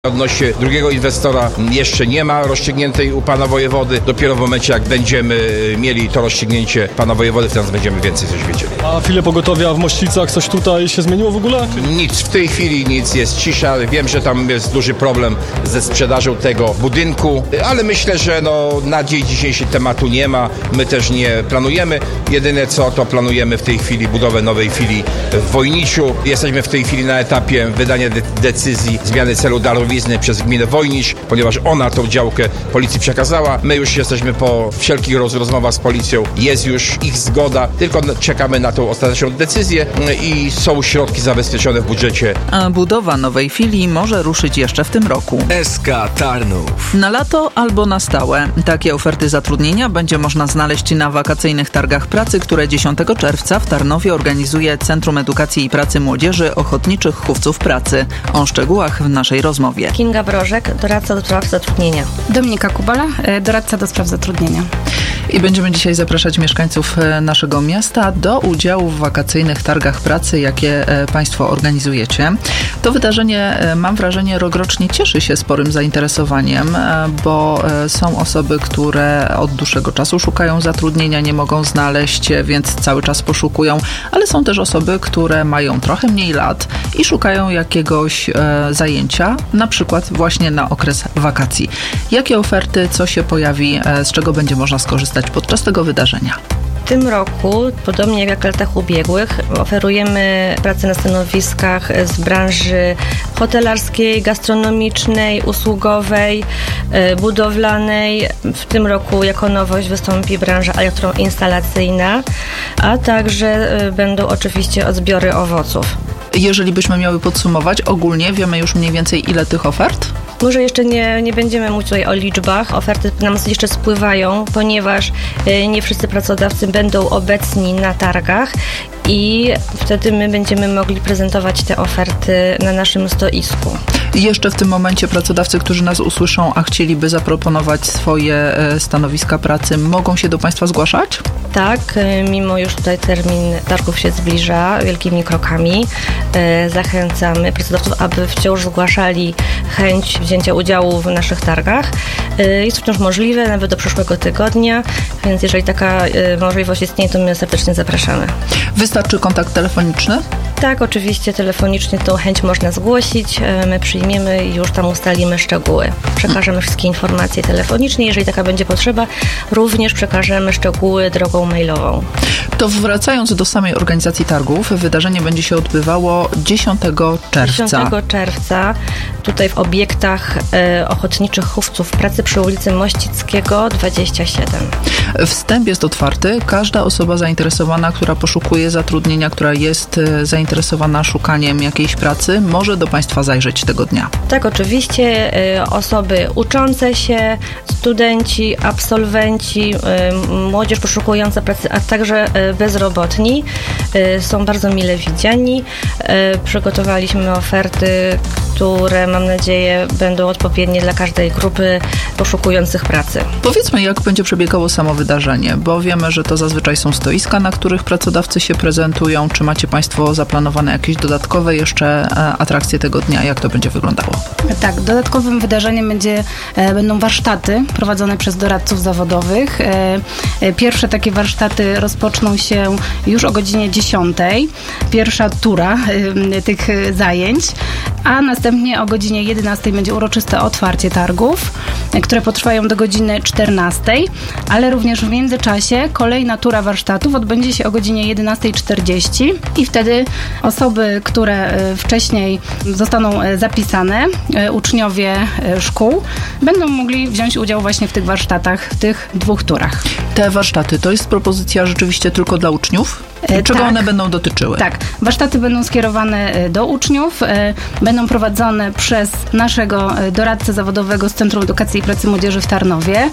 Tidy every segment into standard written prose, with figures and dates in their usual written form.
Odnośnie drugiego inwestora jeszcze nie ma rozstrzygniętej u pana wojewody. Dopiero w momencie, jak będziemy mieli to rozstrzygnięcie pana wojewody, wtedy będziemy więcej coś wiedzieli. A chwilę pogotowia w Mościcach, coś tutaj się zmieniło w ogóle? Nic, w tej chwili nic, jest cisza. Wiem, że tam jest duży problem ze sprzedażą tego budynku, ale myślę, że na dzień dzisiejszy tematu nie ma. My też nie planujemy. Jedyne co, to planujemy w tej chwili budowę nowej filii w Wojniczu. Jesteśmy w tej chwili na etapie wydania decyzji zmiany celu darowizny przez gminę Wojnicz, ponieważ ona tą działkę policji przekazała. My już jesteśmy po wszelkich rozmowach z policją. Jest już ich zgoda, tylko czekamy na tą ostateczną decyzję i są środki zabezpieczone w budżecie. A budowa nowej filii może ruszyć jeszcze w tym roku. SK Tarnów. Na lato albo na stałe. Takie oferty zatrudnienia będzie można znaleźć na wakacyjnych targach pracy, które 10 czerwca w Tarnowie organizuje Centrum Edukacji i Pracy Młodzieży Ochotniczych Chówców Pracy. O szczegółach w naszej rozmowie. Kinga Brożek, doradca do spraw zatrudnienia. Dominika Kubala, doradca do spraw zatrudnienia. I będziemy dzisiaj zapraszać mieszkańców naszego miasta do udziału w wakacyjnych targach pracy, jakie Państwo organizujecie. To wydarzenie, mam wrażenie, rokrocznie cieszy się sporym zainteresowaniem, bo są osoby, które od dłuższego czasu szukają zatrudnienia, nie mogą znaleźć, więc cały czas poszukują, ale są też osoby, które mają trochę mniej lat i szukają jakiegoś zajęcia, na przykład właśnie na okres wakacji. Jakie oferty, co się pojawi, z czego będzie można skorzystać podczas tego wydarzenia? W tym roku, podobnie jak w latach ubiegłych, oferujemy pracę na stanowiskach z branży hotelarskiej, gastronomicznej, usługowej, budowlanej. W tym roku jako nowość wystąpi branża elektroinstalacyjna, a także będą oczywiście odbiory owoców. Jeżeli byśmy miały podsumować, ogólnie wiemy już mniej więcej ile tych ofert? Może jeszcze nie będziemy mówić tutaj o liczbach. Oferty nam jeszcze spływają, ponieważ nie wszyscy pracodawcy będą obecni na targach i wtedy my będziemy mogli prezentować te oferty na naszym stoisku. Jeszcze w tym momencie pracodawcy, którzy nas usłyszą, a chcieliby zaproponować swoje stanowiska pracy, mogą się do Państwa zgłaszać? Tak, mimo już tutaj termin targów się zbliża wielkimi krokami, zachęcamy pracodawców, aby wciąż zgłaszali chęć wzięcia udziału w naszych targach. Jest to wciąż możliwe, nawet do przyszłego tygodnia, więc jeżeli taka możliwość istnieje, to my serdecznie zapraszamy. Wystarczy kontakt telefoniczny? Tak, oczywiście telefonicznie tą chęć można zgłosić, my przyjmiemy i już tam ustalimy szczegóły. Przekażemy wszystkie informacje telefonicznie, jeżeli taka będzie potrzeba, również przekażemy szczegóły drogą mailową. To wracając do samej organizacji targów, wydarzenie będzie się odbywało 10 czerwca. 10 czerwca tutaj w obiektach Ochotniczych Chówców Pracy przy ulicy Mościckiego 27. Wstęp jest otwarty. Każda osoba zainteresowana, która poszukuje zatrudnienia, która jest zainteresowana szukaniem jakiejś pracy, może do Państwa zajrzeć tego dnia. Tak, oczywiście. Osoby uczące się, studenci, absolwenci, młodzież poszukująca pracy, a także bezrobotni są bardzo mile widziani. Przygotowaliśmy oferty, które mam nadzieję będą odpowiednie dla każdej grupy poszukujących pracy. Powiedzmy, jak będzie przebiegało samo wydarzenie, bo wiemy, że to zazwyczaj są stoiska, na których pracodawcy się prezentują. Czy macie Państwo zaplanowane jakieś dodatkowe jeszcze atrakcje tego dnia? Jak to będzie wyglądało? Tak, dodatkowym wydarzeniem będą warsztaty prowadzone przez doradców zawodowych. Pierwsze takie warsztaty rozpoczną się już o godzinie 10. Pierwsza tura tych zajęć, a następnie o godzinie 11 będzie uroczyste otwarcie targów, które potrwają do godziny 14, ale również w międzyczasie kolejna tura warsztatów odbędzie się o godzinie 11:40 i wtedy osoby, które wcześniej zostaną zapisane, uczniowie szkół, będą mogli wziąć udział właśnie w tych warsztatach, w tych 2 turach. Te warsztaty to jest propozycja rzeczywiście tylko dla uczniów? Czego tak. one będą dotyczyły? Tak, warsztaty będą skierowane do uczniów, będą prowadzone przez naszego doradcę zawodowego z Centrum Edukacji i Pracy Młodzieży w Tarnowie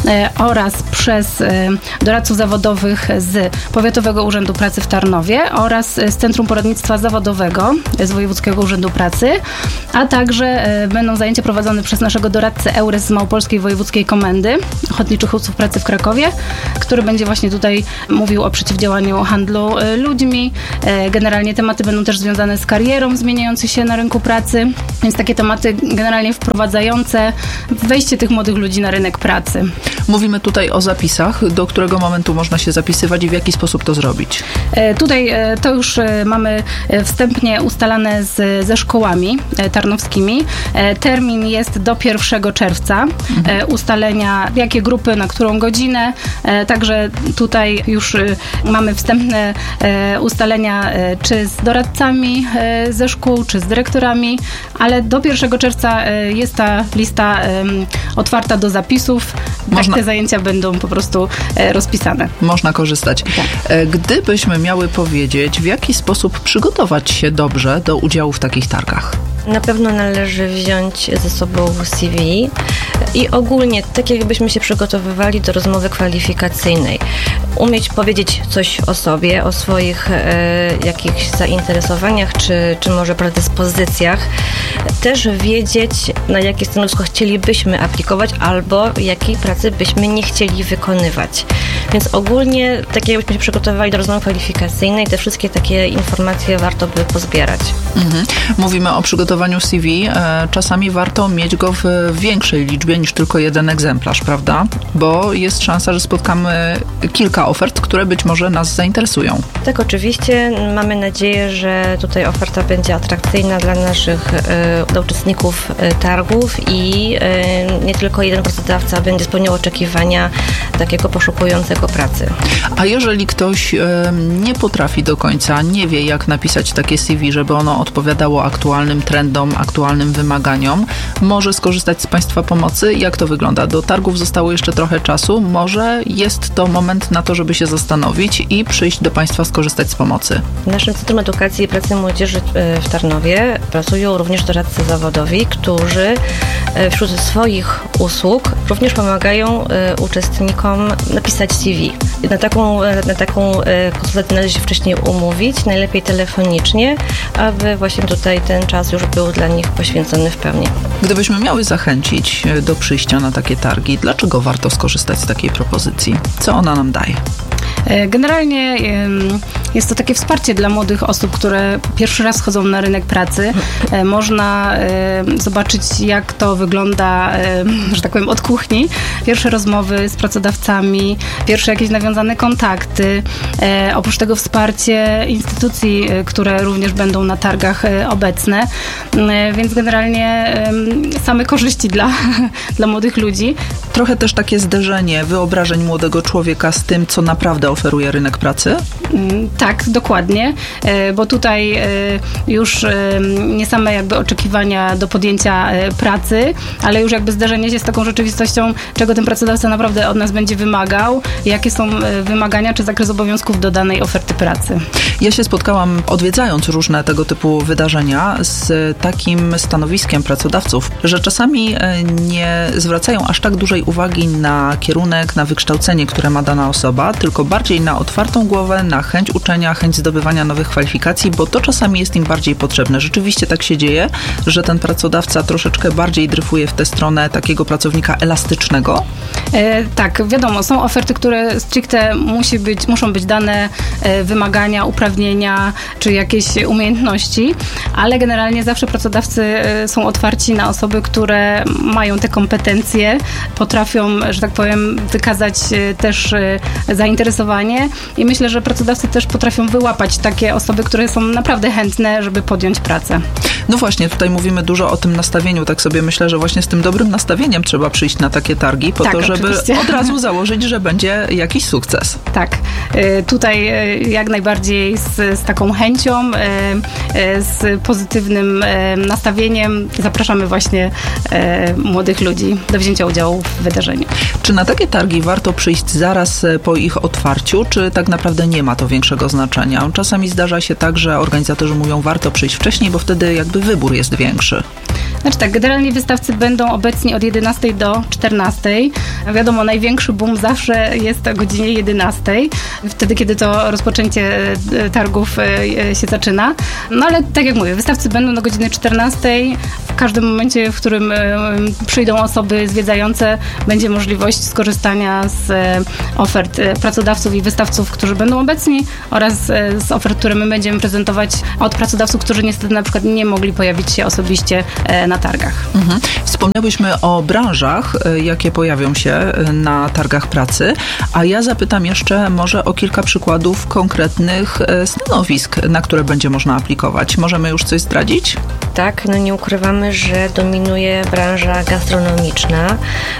oraz przez doradców zawodowych z Powiatowego Urzędu Pracy w Tarnowie oraz z Centrum Poradnictwa Zawodowego z Wojewódzkiego Urzędu Pracy, a także będą zajęcia prowadzone przez naszego doradcę EURES z Małopolskiej Wojewódzkiej Komendy Ochotniczych Chówców Pracy w Krakowie, który będzie właśnie tutaj mówił o przeciwdziałaniu handlu młodymi ludźmi. Generalnie tematy będą też związane z karierą zmieniających się na rynku pracy, więc takie tematy generalnie wprowadzające wejście tych młodych ludzi na rynek pracy. Mówimy tutaj o zapisach. Do którego momentu można się zapisywać i w jaki sposób to zrobić? Tutaj to już mamy wstępnie ustalane ze szkołami tarnowskimi. Termin jest do 1 czerwca. Ustalenia, jakie grupy, na którą godzinę. Także tutaj już mamy wstępne ustalenia, czy z doradcami ze szkół, czy z dyrektorami, ale do 1 czerwca jest ta lista otwarta do zapisów. Tak te zajęcia będą po prostu rozpisane. Można korzystać. Tak. Gdybyśmy miały powiedzieć, w jaki sposób przygotować się dobrze do udziału w takich targach? Na pewno należy wziąć ze sobą CV i ogólnie, tak jakbyśmy się przygotowywali do rozmowy kwalifikacyjnej. Umieć powiedzieć coś o sobie, o swoich jakichś zainteresowaniach, czy może predyspozycjach. Też wiedzieć, na jakie stanowisko chcielibyśmy aplikować albo jakiej pracy byśmy nie chcieli wykonywać. Więc ogólnie, tak jakbyśmy się przygotowywali do rozmowy kwalifikacyjnej, te wszystkie takie informacje warto by pozbierać. Mówimy o przygotowaniu CV. Czasami warto mieć go w większej liczbie niż tylko jeden egzemplarz, prawda? Bo jest szansa, że spotkamy kilka ofert, które być może nas zainteresują. Tak, oczywiście. Mamy nadzieję, że tutaj oferta będzie atrakcyjna dla naszych dla uczestników targów i nie tylko jeden pracodawca będzie spełniał oczekiwania takiego poszukującego pracy. A jeżeli ktoś nie potrafi do końca, nie wie, jak napisać takie CV, żeby ono odpowiadało aktualnym trendom, aktualnym wymaganiom, może skorzystać z Państwa pomocy? Jak to wygląda? Do targów zostało jeszcze trochę czasu. Może jest to moment na to, żeby się zastanowić i przyjść do Państwa skorzystać z pomocy. W naszym Centrum Edukacji i Pracy Młodzieży w Tarnowie pracują również doradcy zawodowi, którzy wśród swoich usług również pomagają uczestnikom napisać CV. Na taką konsultację należy się wcześniej umówić, najlepiej telefonicznie, aby właśnie tutaj ten czas już był dla nich poświęcony w pełni. Gdybyśmy miały zachęcić do przyjścia na takie targi, dlaczego warto skorzystać z takiej propozycji? Co ona nam daje? Generalnie jest to takie wsparcie dla młodych osób, które pierwszy raz chodzą na rynek pracy. Można zobaczyć, jak to wygląda, że tak powiem, od kuchni. Pierwsze rozmowy z pracodawcami, pierwsze jakieś nawiązane kontakty. Oprócz tego wsparcie instytucji, które również będą na targach obecne. Więc generalnie same korzyści dla młodych ludzi. Trochę też takie zderzenie wyobrażeń młodego człowieka z tym, co naprawdę oferuje rynek pracy? Tak, dokładnie, bo tutaj już nie same jakby oczekiwania do podjęcia pracy, ale już jakby zderzenie się z taką rzeczywistością, czego ten pracodawca naprawdę od nas będzie wymagał, jakie są wymagania czy zakres obowiązków do danej oferty pracy. Ja się spotkałam, odwiedzając różne tego typu wydarzenia, z takim stanowiskiem pracodawców, że czasami nie zwracają aż tak dużej uwagi na kierunek, na wykształcenie, które ma dana osoba, tylko bardziej na otwartą głowę, na chęć uczenia, chęć zdobywania nowych kwalifikacji, bo to czasami jest im bardziej potrzebne. Rzeczywiście tak się dzieje, że ten pracodawca troszeczkę bardziej dryfuje w tę stronę takiego pracownika elastycznego? Tak, wiadomo, są oferty, które stricte muszą być dane wymagania, uprawnienia czy jakieś umiejętności, ale generalnie zawsze pracodawcy są otwarci na osoby, które mają te kompetencje, potrafią, że tak powiem, wykazać też zainteresowanie i myślę, że pracodawcy też potrafią wyłapać takie osoby, które są naprawdę chętne, żeby podjąć pracę. No właśnie, tutaj mówimy dużo o tym nastawieniu, tak sobie myślę, że właśnie z tym dobrym nastawieniem trzeba przyjść na takie targi, po to, żeby oczywiście od razu założyć, że będzie jakiś sukces. Tak, tutaj jak najbardziej z taką chęcią, z pozytywnym nastawieniem zapraszamy właśnie młodych ludzi do wzięcia udziału w wydarzeniu. Czy na takie targi warto przyjść zaraz po ich otwarciu, czy tak naprawdę nie ma to większego znaczenia? Czasami zdarza się tak, że organizatorzy mówią, warto przyjść wcześniej, bo wtedy jakby wybór jest większy. Znaczy tak, generalnie wystawcy będą obecni od 11 do 14. Wiadomo, największy boom zawsze jest o godzinie 11. Wtedy, kiedy to rozpoczęcie targów się zaczyna. No ale tak jak mówię, wystawcy będą do godziny 14. W każdym momencie, w którym przyjdą osoby zwiedzające, będzie możliwość skorzystania z ofert pracodawców i wystawców, którzy będą obecni, oraz z ofert, które my będziemy prezentować od pracodawców, którzy niestety na przykład nie mogli pojawić się osobiście na targach. Wspomniałyśmy o branżach, jakie pojawią się na targach pracy, a ja zapytam jeszcze może o kilka przykładów konkretnych stanowisk, na które będzie można aplikować. Możemy już coś zdradzić? Tak, no nie ukrywamy, że dominuje branża gastronomiczna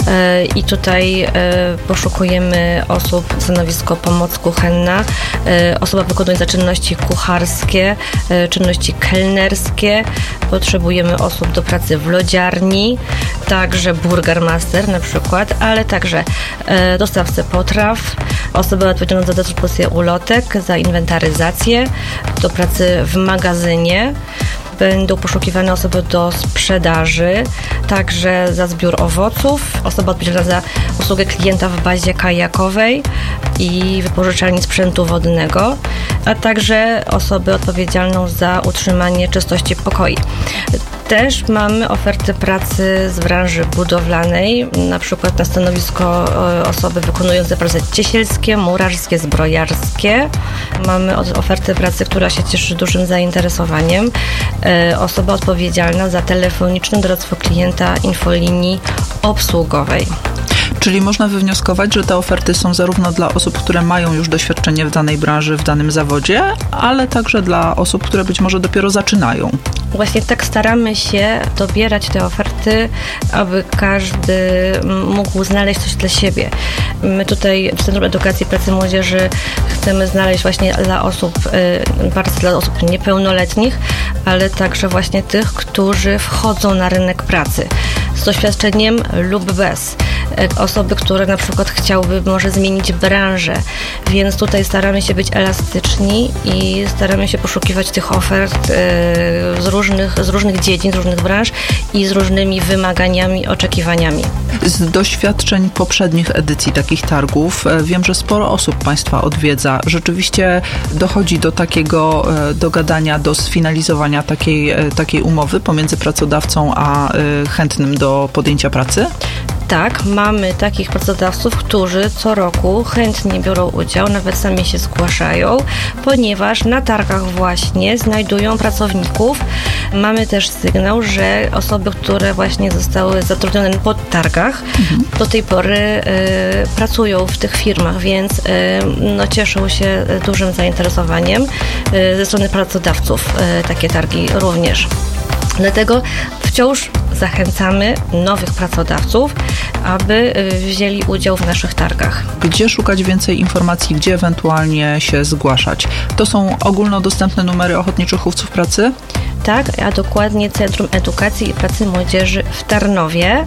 i tutaj poszukujemy osób, stanowisko pomoc kuchenna, osoba wykonująca czynności kucharskie, czynności kelnerskie. Potrzebujemy osób do pracy w lodziarni, także burgermaster na przykład, ale także dostawcę potraw, osobę odpowiedzialną za dystrybucję ulotek, za inwentaryzację, do pracy w magazynie. Będą poszukiwane osoby do sprzedaży, także za zbiór owoców, osoba odpowiedzialna za usługę klienta w bazie kajakowej i wypożyczalni sprzętu wodnego, a także osobę odpowiedzialną za utrzymanie czystości pokoi. Też mamy ofertę pracy z branży budowlanej, na przykład na stanowisko osoby wykonujące prace ciesielskie, murarskie, zbrojarskie. Mamy ofertę pracy, która się cieszy dużym zainteresowaniem. Osoba odpowiedzialna za telefoniczne doradztwo klienta infolinii obsługowej. Czyli można wywnioskować, że te oferty są zarówno dla osób, które mają już doświadczenie w danej branży, w danym zawodzie, ale także dla osób, które być może dopiero zaczynają. Właśnie tak staramy się dobierać te oferty, aby każdy mógł znaleźć coś dla siebie. My tutaj w Centrum Edukacji Pracy i Młodzieży chcemy znaleźć właśnie dla osób niepełnoletnich, ale także właśnie tych, którzy wchodzą na rynek pracy z doświadczeniem lub bez. Osoby, które na przykład chciałyby może zmienić branżę, więc tutaj staramy się być elastyczni i staramy się poszukiwać tych ofert z różnych dziedzin, z różnych branż i z różnymi wymaganiami, oczekiwaniami. Z doświadczeń poprzednich edycji takich targów wiem, że sporo osób Państwa odwiedza. Rzeczywiście dochodzi do takiego dogadania, do sfinalizowania takiej umowy pomiędzy pracodawcą a chętnym do podjęcia pracy? Tak, mamy takich pracodawców, którzy co roku chętnie biorą udział, nawet sami się zgłaszają, ponieważ na targach właśnie znajdują pracowników. Mamy też sygnał, że osoby, które właśnie zostały zatrudnione pod targach, do tej pory pracują w tych firmach, więc cieszą się dużym zainteresowaniem ze strony pracodawców, takie targi również. Dlatego wciąż zachęcamy nowych pracodawców, aby wzięli udział w naszych targach. Gdzie szukać więcej informacji, gdzie ewentualnie się zgłaszać? To są ogólnodostępne numery ochotniczych chówców pracy? Tak, a dokładnie Centrum Edukacji i Pracy Młodzieży w Tarnowie.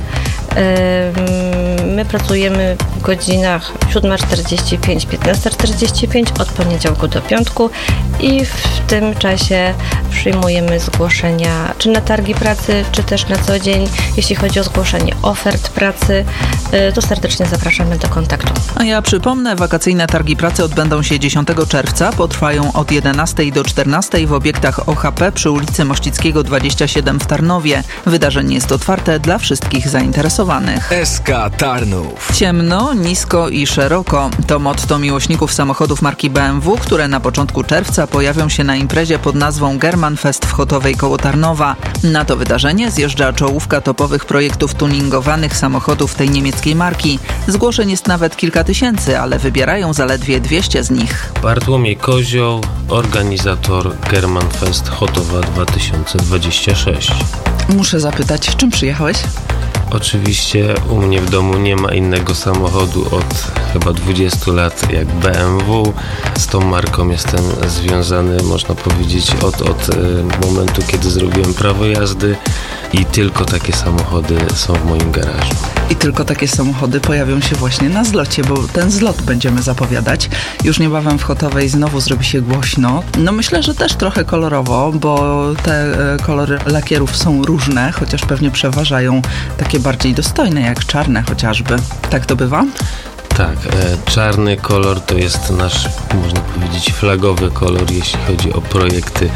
My pracujemy w godzinach 7:45, 15:45 od poniedziałku do piątku i w tym czasie przyjmujemy zgłoszenia czy na targi pracy, czy też na co dzień. Jeśli chodzi o zgłoszenie ofert pracy, to serdecznie zapraszamy do kontaktu. A ja przypomnę, wakacyjne targi pracy odbędą się 10 czerwca, potrwają od 11 do 14 w obiektach OHP przy ulicy Mościckiego 27 w Tarnowie. Wydarzenie jest otwarte dla wszystkich zainteresowanych. SK Tarnów. Ciemno, nisko i szeroko. To motto miłośników samochodów marki BMW, które na początku czerwca pojawią się na imprezie pod nazwą German Fest w Chotowej koło Tarnowa. Na to wydarzenie zjeżdża czołówka topowych projektów tuningowanych samochodów tej niemieckiej marki. Zgłoszeń jest nawet kilka tysięcy, ale wybierają zaledwie 200 z nich. Bartłomiej Kozioł, organizator German Fest Chotowa 2026. Muszę zapytać, czym przyjechałeś? Oczywiście u mnie w domu nie ma innego samochodu od chyba 20 lat jak BMW. Z tą marką jestem związany, można powiedzieć, od momentu, kiedy zrobiłem prawo jazdy i tylko takie samochody są w moim garażu. I tylko takie samochody pojawią się właśnie na zlocie, bo ten zlot będziemy zapowiadać. Już niebawem w Chotowej znowu zrobi się głośno. No myślę, że też trochę kolorowo, bo te kolory lakierów są różne, chociaż pewnie przeważają takie bardziej dostojne, jak czarne chociażby. Tak to bywa? Tak, czarny kolor to jest nasz, można powiedzieć, flagowy kolor, jeśli chodzi o projekty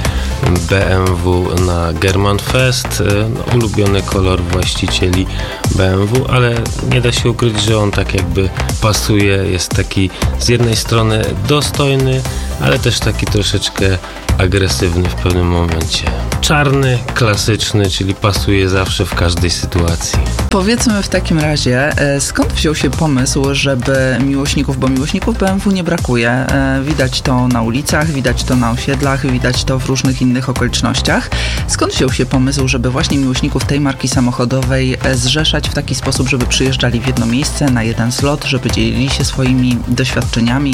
BMW na German Fest. Ulubiony kolor właścicieli BMW, ale nie da się ukryć, że on tak jakby pasuje, jest taki z jednej strony dostojny, ale też taki troszeczkę agresywny w pewnym momencie. Czarny, klasyczny, czyli pasuje zawsze w każdej sytuacji. Powiedzmy w takim razie, skąd wziął się pomysł, żeby miłośników, bo miłośników BMW nie brakuje. Widać to na ulicach, widać to na osiedlach, widać to w różnych innych okolicznościach. Skąd wziął się pomysł, żeby właśnie miłośników tej marki samochodowej zrzeszać w taki sposób, żeby przyjeżdżali w jedno miejsce, na jeden slot, żeby dzielili się swoimi doświadczeniami?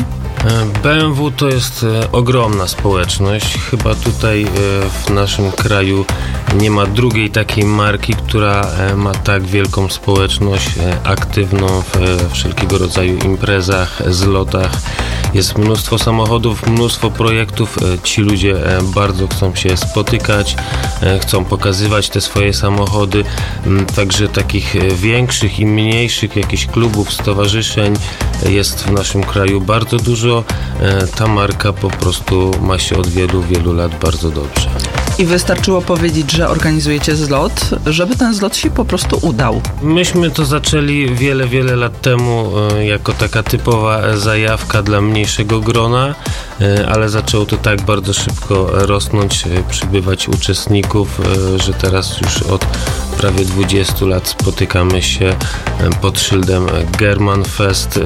BMW to jest ogromna społeczność. Chyba tutaj w naszym kraju nie ma drugiej takiej marki, która ma tak wielką społeczność aktywną w wszelkiego rodzaju imprezach, zlotach. Jest mnóstwo samochodów, mnóstwo projektów. Ci ludzie bardzo chcą się spotykać, chcą pokazywać te swoje samochody. Także takich większych i mniejszych jakichś klubów, stowarzyszeń jest w naszym kraju bardzo dużo. Ta marka po prostu ma się od wielu, wielu lat bardzo dobrze. I wystarczyło powiedzieć, że organizujecie zlot, żeby ten zlot się po prostu udał. Myśmy to zaczęli wiele, wiele lat temu jako taka typowa zajawka dla mniejszego grona, ale zaczęło to tak bardzo szybko rosnąć, przybywać uczestników, że teraz już od prawie 20 lat spotykamy się pod szyldem German Fest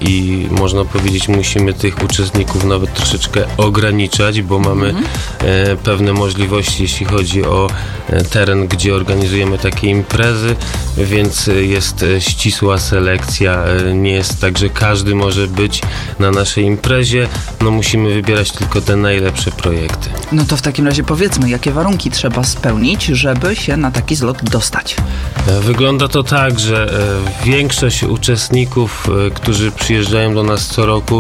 i można powiedzieć, musimy tych uczestników nawet troszeczkę ograniczać, bo mamy pewne możliwości, jeśli chodzi o teren, gdzie organizujemy takie imprezy, więc jest ścisła selekcja. Nie jest tak, że każdy może być na naszej imprezie. No musimy wybierać tylko te najlepsze projekty. No to w takim razie powiedzmy, jakie warunki trzeba spełnić, żeby się na taki zlot dostać? Wygląda to tak, że większość uczestników, którzy przyjeżdżają do nas co roku,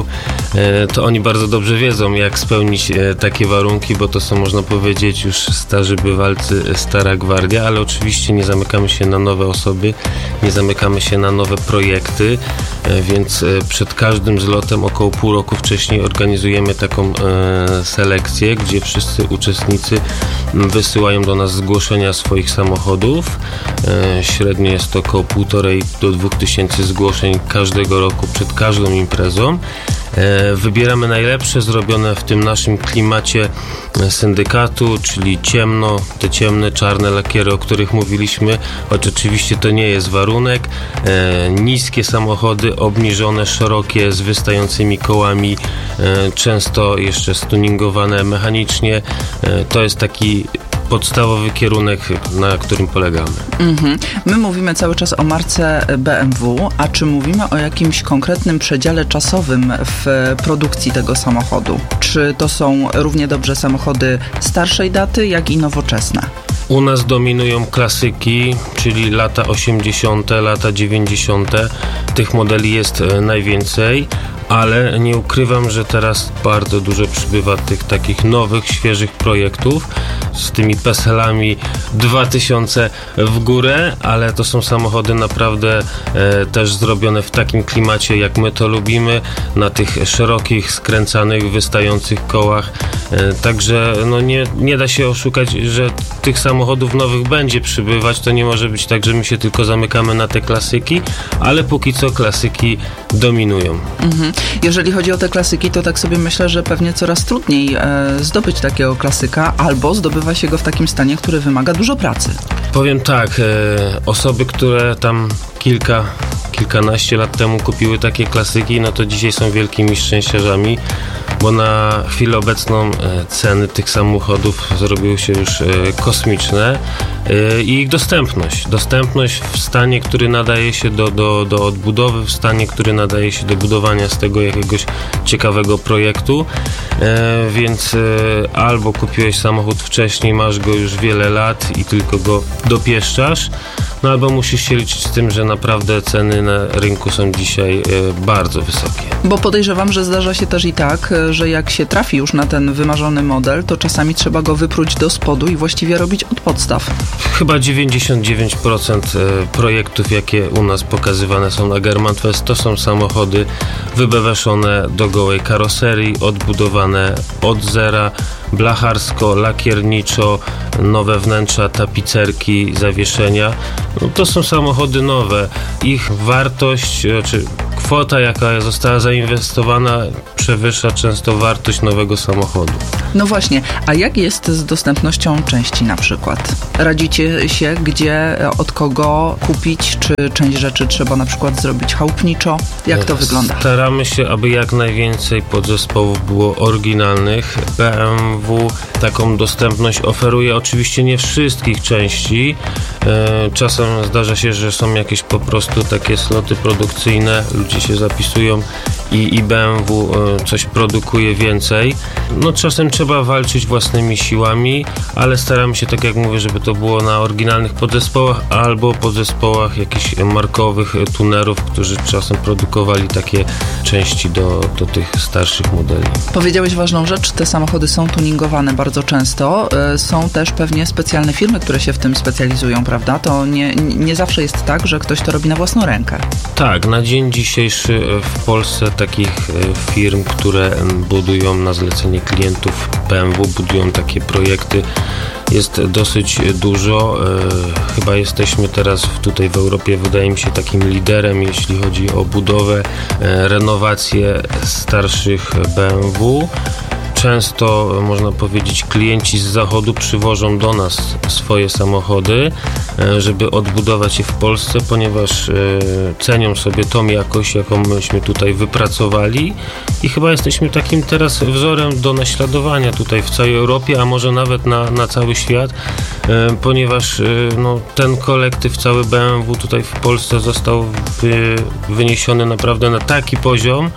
to oni bardzo dobrze wiedzą, jak spełnić takie warunki, bo to są, można powiedzieć, już starzy bywalcy, stara gwardia, ale oczywiście nie zamykamy się na nowe osoby, nie zamykamy się na nowe projekty, więc przed każdym zlotem około pół roku wcześniej organizujemy taką selekcję, gdzie wszyscy uczestnicy wysyłają do nas zgłoszenia swoich samochodów. Średnio jest to około 1,5 do 2 tysięcy zgłoszeń każdego roku przed każdą imprezą. Wybieramy najlepsze, zrobione w tym naszym klimacie syndykatu, czyli ciemno, te ciemne, czarne lakiery, o których mówiliśmy, choć oczywiście to nie jest warunek. Niskie samochody, obniżone, szerokie, z wystającymi kołami, często jeszcze stuningowane mechanicznie. To jest taki podstawowy kierunek, na którym polegamy. My mówimy cały czas o marce BMW, a czy mówimy o jakimś konkretnym przedziale czasowym w produkcji tego samochodu? Czy to są równie dobrze samochody starszej daty, jak i nowoczesne? U nas dominują klasyki, czyli lata 80., lata 90. Tych modeli jest najwięcej, ale nie ukrywam, że teraz bardzo dużo przybywa tych takich nowych, świeżych projektów z tymi PESEL-ami 2000 w górę, ale to są samochody naprawdę też zrobione w takim klimacie, jak my to lubimy, na tych szerokich, skręcanych, wystających kołach. Także no nie da się oszukać, że tych samochodów nowych będzie przybywać. To nie może być tak, że my się tylko zamykamy na te klasyki, ale póki co klasyki dominują. Jeżeli chodzi o te klasyki, to tak sobie myślę, że pewnie coraz trudniej zdobyć takiego klasyka, albo zdobywa się go w takim stanie, który wymaga dużo pracy. Powiem tak, osoby, które tam kilkanaście lat temu kupiły takie klasyki, no to dzisiaj są wielkimi szczęściarzami, bo na chwilę obecną ceny tych samochodów zrobiły się już kosmiczne i ich dostępność w stanie, który nadaje się do odbudowy, w stanie, który nadaje się do budowania z tego jakiegoś ciekawego projektu, więc albo kupiłeś samochód wcześniej, masz go już wiele lat i tylko go dopieszczasz, no albo musisz się liczyć z tym, że naprawdę ceny na rynku są dzisiaj bardzo wysokie. Bo podejrzewam, że zdarza się też i tak, że jak się trafi już na ten wymarzony model, to czasami trzeba go wypróć do spodu i właściwie robić od podstaw. Chyba 99% projektów, jakie u nas pokazywane są na Germanfest, to są samochody wybeweszone do gołej karoserii, odbudowane od zera, blacharsko, lakierniczo, nowe wnętrza, tapicerki, zawieszenia. No, to są samochody nowe. Ich wartość, czy kwota, jaka została zainwestowana, przewyższa często wartość nowego samochodu. No właśnie, a jak jest z dostępnością części na przykład? Radzicie się, gdzie, od kogo kupić, czy część rzeczy trzeba na przykład zrobić chałupniczo? Jak to wygląda? Staramy się, aby jak najwięcej podzespołów było oryginalnych. BMW taką dostępność oferuje, oczywiście nie wszystkich części. Czasem zdarza się, że są jakieś po prostu takie sloty produkcyjne, ludzie się zapisują i BMW coś produkuje więcej. No czasem trzeba walczyć własnymi siłami, ale staramy się, tak jak mówię, żeby to było na oryginalnych podzespołach albo podzespołach jakichś markowych tunerów, którzy czasem produkowali takie części do tych starszych modeli. Powiedziałeś ważną rzecz, te samochody są tuningowane bardzo często. Są też pewnie specjalne firmy, które się w tym specjalizują, prawda? To nie zawsze jest tak, że ktoś to robi na własną rękę. Tak, na dzień dzisiejszy w Polsce takich firm, które budują na zlecenie klientów BMW, budują takie projekty, jest dosyć dużo. Chyba jesteśmy teraz tutaj w Europie, wydaje mi się, takim liderem, jeśli chodzi o budowę, renowację starszych BMW. Często, można powiedzieć, klienci z zachodu przywożą do nas swoje samochody, żeby odbudować je w Polsce, ponieważ cenią sobie tą jakość, jaką myśmy tutaj wypracowali i chyba jesteśmy takim teraz wzorem do naśladowania tutaj w całej Europie, a może nawet na cały świat, ponieważ ten kolektyw, cały BMW tutaj w Polsce został wyniesiony naprawdę na taki poziom,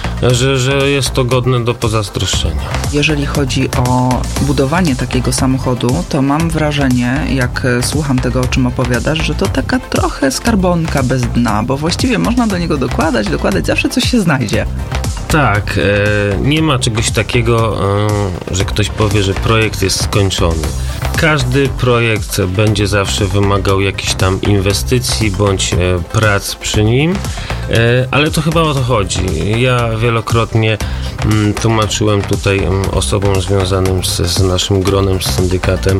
że jest to godne do pozazdroszczenia. Jeżeli chodzi o budowanie takiego samochodu, to mam wrażenie, jak słucham tego, o czym opowiadasz, że to taka trochę skarbonka bez dna, bo właściwie można do niego dokładać, zawsze coś się znajdzie. Tak, nie ma czegoś takiego, że ktoś powie, że projekt jest skończony. Każdy projekt będzie zawsze wymagał jakichś tam inwestycji bądź prac przy nim, ale to chyba o to chodzi. Ja wielokrotnie tłumaczyłem tutaj osobom związanym z naszym gronem, z syndykatem,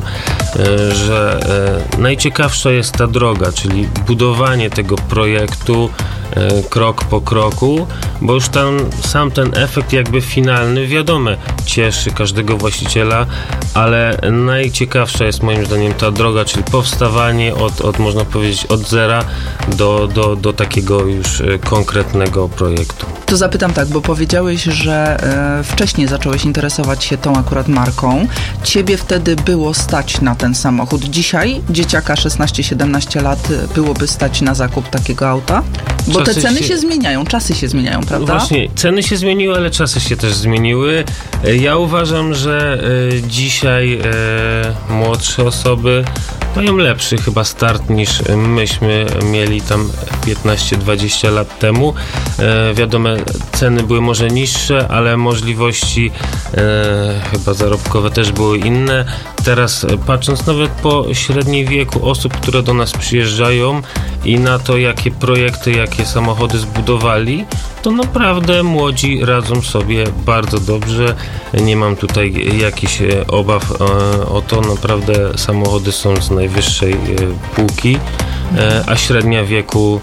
że najciekawsza jest ta droga, czyli budowanie tego projektu krok po kroku, bo już tam sam ten efekt jakby finalny, wiadomo, cieszy każdego właściciela, ale najciekawsza jest moim zdaniem ta droga, czyli powstawanie od można powiedzieć, od zera do takiego już konkretnego projektu. To zapytam tak, bo powiedziałeś, że wcześniej zacząłeś interesować się tą akurat marką. Ciebie wtedy było stać na ten samochód. Dzisiaj dzieciaka 16-17 lat byłoby stać na zakup takiego auta? Bo te ceny się zmieniają, czasy się zmieniają, prawda? Właśnie, ceny się zmieniły, ale czasy się też zmieniły. Ja uważam, że dzisiaj młodsze osoby mają lepszy chyba start niż myśmy mieli tam 15-20 lat temu. Wiadomo, ceny były może niższe, ale możliwości chyba zarobkowe też były inne. Teraz patrząc nawet po średnim wieku osób, które do nas przyjeżdżają i na to, jakie projekty, jakie samochody zbudowali, to naprawdę młodzi radzą sobie bardzo dobrze. Nie mam tutaj jakichś obaw o to. Naprawdę samochody są z najwyższej półki, a średnia wieku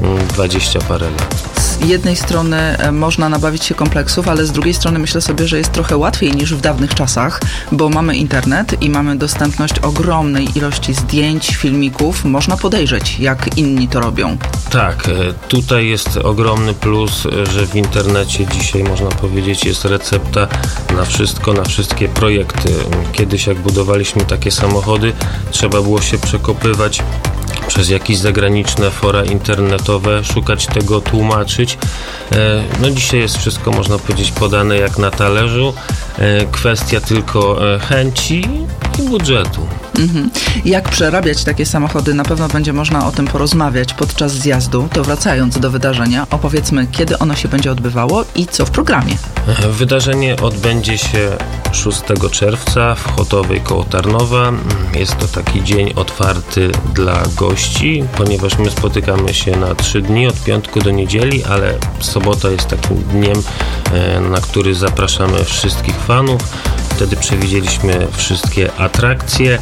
20 parę lat. Z jednej strony można nabawić się kompleksów, ale z drugiej strony myślę sobie, że jest trochę łatwiej niż w dawnych czasach, bo mamy internet i mamy dostępność ogromnej ilości zdjęć, filmików. Można podejrzeć, jak inni to robią. Tak, tutaj jest ogromny plus, że w internecie dzisiaj można powiedzieć jest recepta na wszystko, na wszystkie projekty. Kiedyś jak budowaliśmy takie samochody, trzeba było się przekopywać przez jakieś zagraniczne fora internetowe, szukać tego, tłumaczyć. No dzisiaj jest wszystko, można powiedzieć, podane jak na talerzu. Kwestia tylko chęci i budżetu. Jak przerabiać takie samochody? Na pewno będzie można o tym porozmawiać podczas zjazdu. To wracając do wydarzenia, opowiedzmy, kiedy ono się będzie odbywało i co w programie. Wydarzenie odbędzie się 6 czerwca w Chotowej koło Tarnowa. Jest to taki dzień otwarty dla gości, ponieważ my spotykamy się na 3 dni, od piątku do niedzieli, ale sobota jest takim dniem, na który zapraszamy wszystkich fanów. Wtedy przewidzieliśmy wszystkie atrakcje,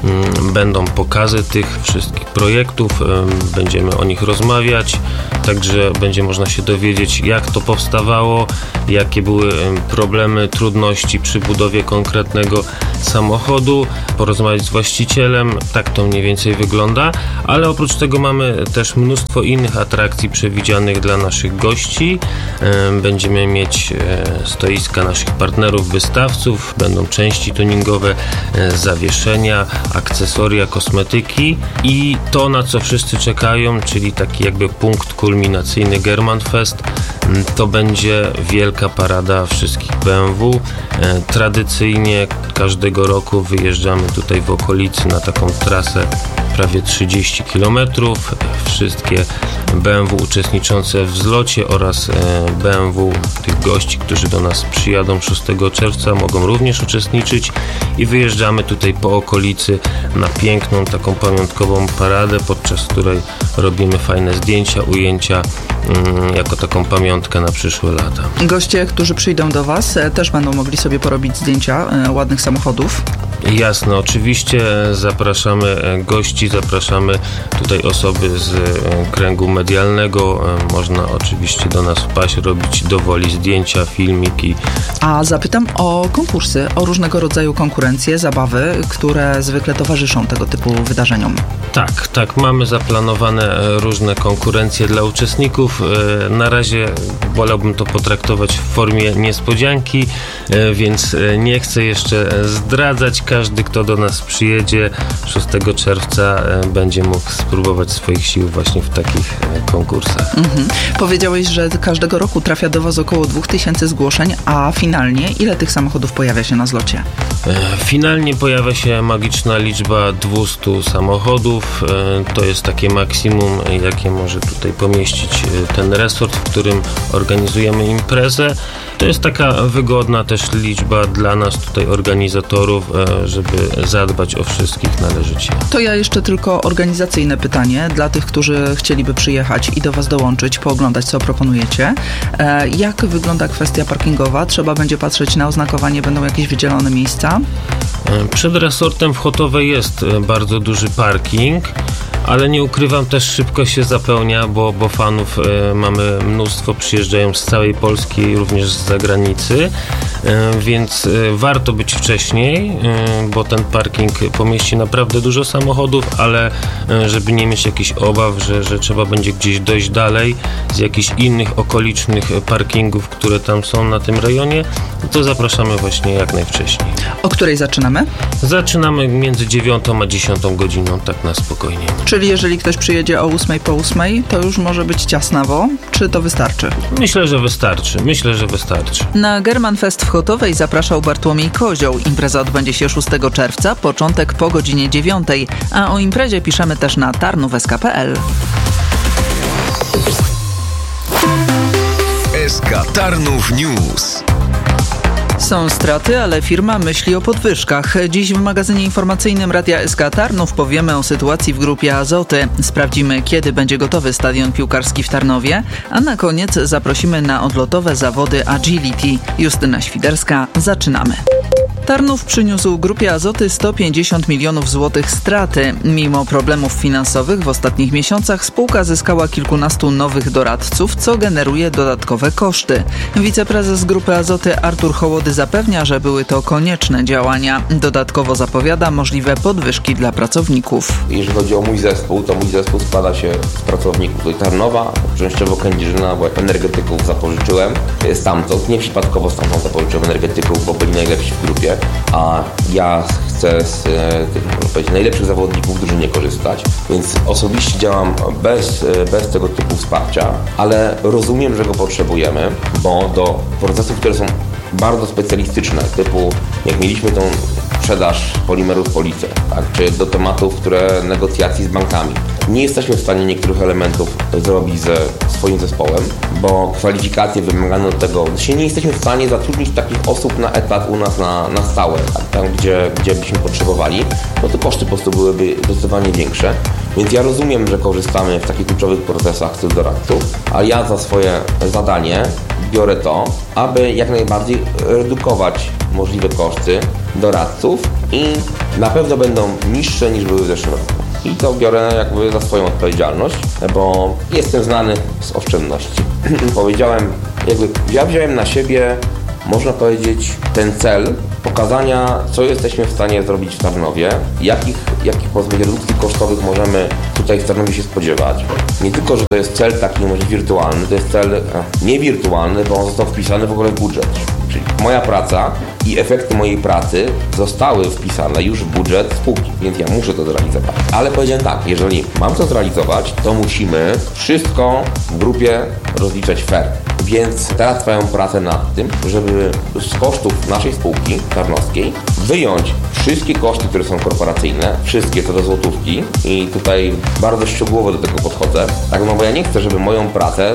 będą pokazy tych wszystkich projektów, będziemy o nich rozmawiać, także będzie można się dowiedzieć, jak to powstawało, jakie były problemy, trudności przy budowie konkretnego samochodu, porozmawiać z właścicielem, tak to mniej więcej wygląda, ale oprócz tego mamy też mnóstwo innych atrakcji przewidzianych dla naszych gości. Będziemy mieć stoiska naszych partnerów, wystawców, będą części tuningowe, zawieszenia, akcesoria, kosmetyki i to, na co wszyscy czekają, czyli taki jakby punkt kulminacyjny German Fest, to będzie wielka parada wszystkich BMW. Tradycyjnie każdego roku wyjeżdżamy tutaj w okolicy na taką trasę prawie 30 km. Wszystkie BMW uczestniczące w zlocie oraz BMW tych gości, którzy do nas przyjadą 6 czerwca, mogą również uczestniczyć i wyjeżdżamy tutaj po okolicy na piękną taką pamiątkową paradę, podczas której robimy fajne zdjęcia, ujęcia jako taką pamiątkę na przyszłe lata. Goście, którzy przyjdą do Was, też będą mogli sobie porobić zdjęcia ładnych samochodów. Jasne, oczywiście zapraszamy gości, zapraszamy tutaj osoby z kręgu medialnego. Można oczywiście do nas wpaść, robić dowoli zdjęcia, filmiki. A zapytam o konkursy, o różnego rodzaju konkurencje, zabawy, które zwykle towarzyszą tego typu wydarzeniom. Tak, mamy zaplanowane różne konkurencje dla uczestników. Na razie wolałbym to potraktować w formie niespodzianki, więc nie chcę jeszcze zdradzać. Każdy, kto do nas przyjedzie 6 czerwca, będzie mógł spróbować swoich sił właśnie w takich konkursach. Powiedziałeś, że każdego roku trafia do Was około 2000 zgłoszeń, a finalnie ile tych samochodów pojawia się na zlocie? Finalnie pojawia się magiczna liczba 200 samochodów. To jest takie maksimum, jakie może tutaj pomieścić ten resort, w którym organizujemy imprezę. To jest taka wygodna też liczba dla nas tutaj organizatorów, żeby zadbać o wszystkich należycie. To ja jeszcze tylko organizacyjne pytanie dla tych, którzy chcieliby przyjechać i do Was dołączyć, pooglądać, co proponujecie. Jak wygląda kwestia parkingowa? Trzeba będzie patrzeć na oznakowanie, będą jakieś wydzielone miejsca? Przed resortem w Chotowej jest bardzo duży parking, ale nie ukrywam, też szybko się zapełnia, bo fanów mamy mnóstwo, przyjeżdżają z całej Polski, również z zagranicy, więc warto być wcześniej, bo ten parking pomieści naprawdę dużo samochodów, ale żeby nie mieć jakichś obaw, że trzeba będzie gdzieś dojść dalej z jakichś innych okolicznych parkingów, które tam są na tym rejonie, to zapraszamy właśnie jak najwcześniej. O której zaczynamy? Zaczynamy między 9 a 10 godziną, tak na spokojnie. Czyli jeżeli ktoś przyjedzie o 8 po 8, to już może być ciasnawo, czy to wystarczy? Myślę, że wystarczy. Na German Fest w Chotowej zapraszał Bartłomiej Kozioł. Impreza odbędzie się 6 czerwca, początek po godzinie 9, a o imprezie piszemy też na tarnów.sk.pl. SK Tarnów News. Są straty, ale firma myśli o podwyżkach. Dziś w magazynie informacyjnym Radia SK Tarnów powiemy o sytuacji w Grupie Azoty. Sprawdzimy, kiedy będzie gotowy stadion piłkarski w Tarnowie, a na koniec zaprosimy na odlotowe zawody Agility. Justyna Świderska, zaczynamy. Tarnów przyniósł Grupie Azoty 150 milionów złotych straty. Mimo problemów finansowych w ostatnich miesiącach spółka zyskała kilkunastu nowych doradców, co generuje dodatkowe koszty. Wiceprezes Grupy Azoty Artur Hołody zapewnia, że były to konieczne działania. Dodatkowo zapowiada możliwe podwyżki dla pracowników. Jeżeli chodzi o mój zespół, to mój zespół składa się z pracowników z Tarnowa, częściowo Kędzierzyna, bo jak energetyków zapożyczyłem stamtąd. Nie przypadkowo stamtąd zapożyczyłem energetyków, bo byli najlepsi w grupie, a ja chcę z tych, można powiedzieć, najlepszych zawodników w drużynie korzystać, więc osobiście działam bez tego typu wsparcia, ale rozumiem, że go potrzebujemy, bo do procesów, które są bardzo specjalistyczne, typu jak mieliśmy tą sprzedaż polimerów Police, tak, czy do tematów, negocjacji z bankami. Nie jesteśmy w stanie niektórych elementów zrobić ze swoim zespołem, bo kwalifikacje wymagane do tego, nie jesteśmy w stanie zatrudnić takich osób na etat u nas na stałe, tak, tam gdzie byśmy potrzebowali, no to koszty po prostu byłyby zdecydowanie większe. Więc ja rozumiem, że korzystamy w takich kluczowych procesach z doradców, a ja za swoje zadanie biorę to, aby jak najbardziej redukować możliwe koszty doradców i na pewno będą niższe niż były w zeszłym roku. I to biorę jakby za swoją odpowiedzialność, bo jestem znany z oszczędności. Ja wziąłem na siebie, można powiedzieć, ten cel pokazania, co jesteśmy w stanie zrobić w Tarnowie, jakich redukcji kosztowych możemy tutaj w Tarnowie się spodziewać. Nie tylko, że to jest cel taki wirtualny, to jest cel niewirtualny, bo on został wpisany w ogóle w budżet. Czyli moja praca i efekty mojej pracy zostały wpisane już w budżet spółki, więc ja muszę to zrealizować. Ale powiedziałem tak, jeżeli mam to zrealizować, to musimy wszystko w grupie rozliczać fair. Więc teraz trwają pracę nad tym, żeby z kosztów naszej spółki tarnowskiej wyjąć wszystkie koszty, które są korporacyjne, wszystkie co do złotówki i tutaj bardzo szczegółowo do tego podchodzę, tak, no bo ja nie chcę, żeby moją pracę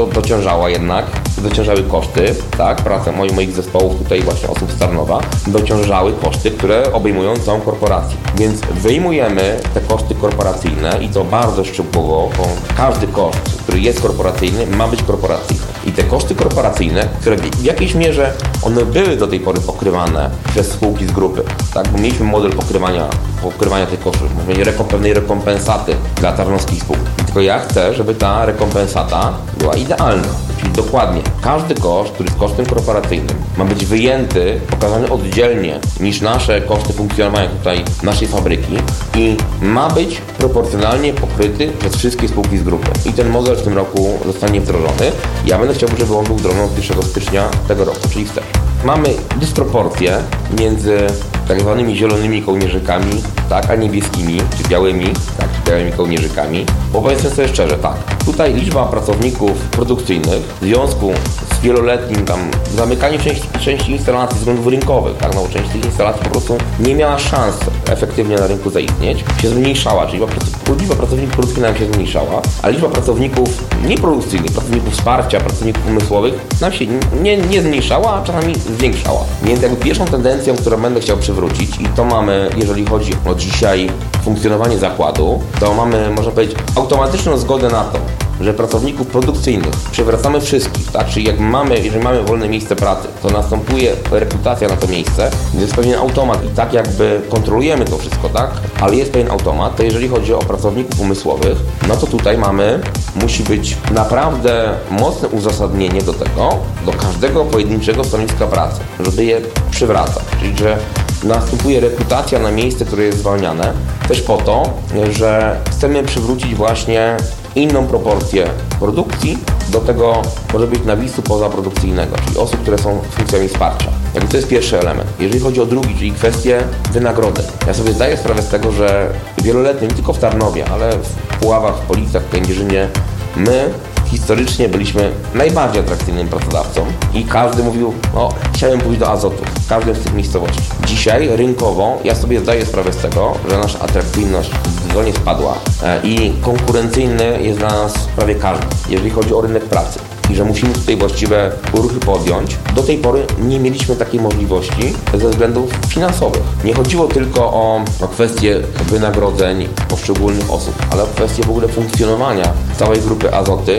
dociążały koszty, tak, pracę moich zespołów tutaj właśnie osób z Tarnowa, dociążały koszty, które obejmują całą korporację. Więc wyjmujemy te koszty korporacyjne i to bardzo szczegółowo, bo każdy koszt, który jest korporacyjny, ma być korporacyjny. I te koszty korporacyjne, które w jakiejś mierze one były do tej pory pokrywane przez spółki z grupy, tak, bo mieliśmy model pokrywania tych kosztów, pewnej rekompensaty dla tarnowskich spółek. Tylko ja chcę, żeby ta rekompensata była idealna. Czyli dokładnie każdy koszt, który jest kosztem korporacyjnym, ma być wyjęty, pokazany oddzielnie niż nasze koszty funkcjonowania tutaj naszej fabryki i ma być proporcjonalnie pokryty przez wszystkie spółki z grupy. I ten model w tym roku zostanie wdrożony. Ja będę chciał, żeby on był wdrożony od 1 stycznia tego roku, czyli wstecz. Mamy dysproporcje między tak zwanymi zielonymi kołnierzykami, tak, a niebieskimi, czy białymi, tak, czy białymi kołnierzykami. Bo powiedzmy sobie szczerze, tak, tutaj liczba pracowników produkcyjnych w związku z wieloletnim zamykaniem części instalacji ze względów rynkowych, tak, no, część tych instalacji po prostu nie miała szans efektywnie na rynku zaistnieć, się zmniejszała, czyli liczba pracowników produkcyjnych nam się zmniejszała, a liczba pracowników nieprodukcyjnych, pracowników wsparcia, pracowników umysłowych nam się nie zmniejszała, a czasami zwiększała. Więc jakby pierwszą tendencją, którą będę chciał przywrócić i to mamy, jeżeli chodzi o dzisiaj funkcjonowanie zakładu, to mamy, można powiedzieć, automatyczną zgodę na to, że pracowników produkcyjnych przywracamy wszystkich, tak? Czyli jeżeli mamy wolne miejsce pracy, to następuje rekrutacja na to miejsce, jest pewien automat i tak jakby kontrolujemy to wszystko, tak? Ale jest pewien automat, to jeżeli chodzi o pracowników umysłowych, no to tutaj musi być naprawdę mocne uzasadnienie do każdego pojedynczego stanowiska pracy, żeby je przywracać. Czyli, że następuje rekrutacja na miejsce, które jest zwalniane, też po to, że chcemy przywrócić właśnie inną proporcję produkcji do tego może być nawisu pozaprodukcyjnego, czyli osób, które są funkcjami wsparcia. To jest pierwszy element. Jeżeli chodzi o drugi, czyli kwestię wynagrodzeń. Ja sobie zdaję sprawę z tego, że wieloletnie, nie tylko w Tarnowie, ale w Puławach, w Policach, w Kędzierzynie, my historycznie byliśmy najbardziej atrakcyjnym pracodawcą i każdy mówił, chciałem pójść do Azotu, w każdym z tych miejscowości. Dzisiaj rynkowo ja sobie zdaję sprawę z tego, że nasza atrakcyjność zdecydowanie spadła i konkurencyjny jest dla nas prawie każdy, jeżeli chodzi o rynek pracy. I że musimy tutaj właściwe ruchy podjąć. Do tej pory nie mieliśmy takiej możliwości ze względów finansowych. Nie chodziło tylko o kwestię wynagrodzeń poszczególnych osób, ale o kwestię w ogóle funkcjonowania całej grupy Azoty.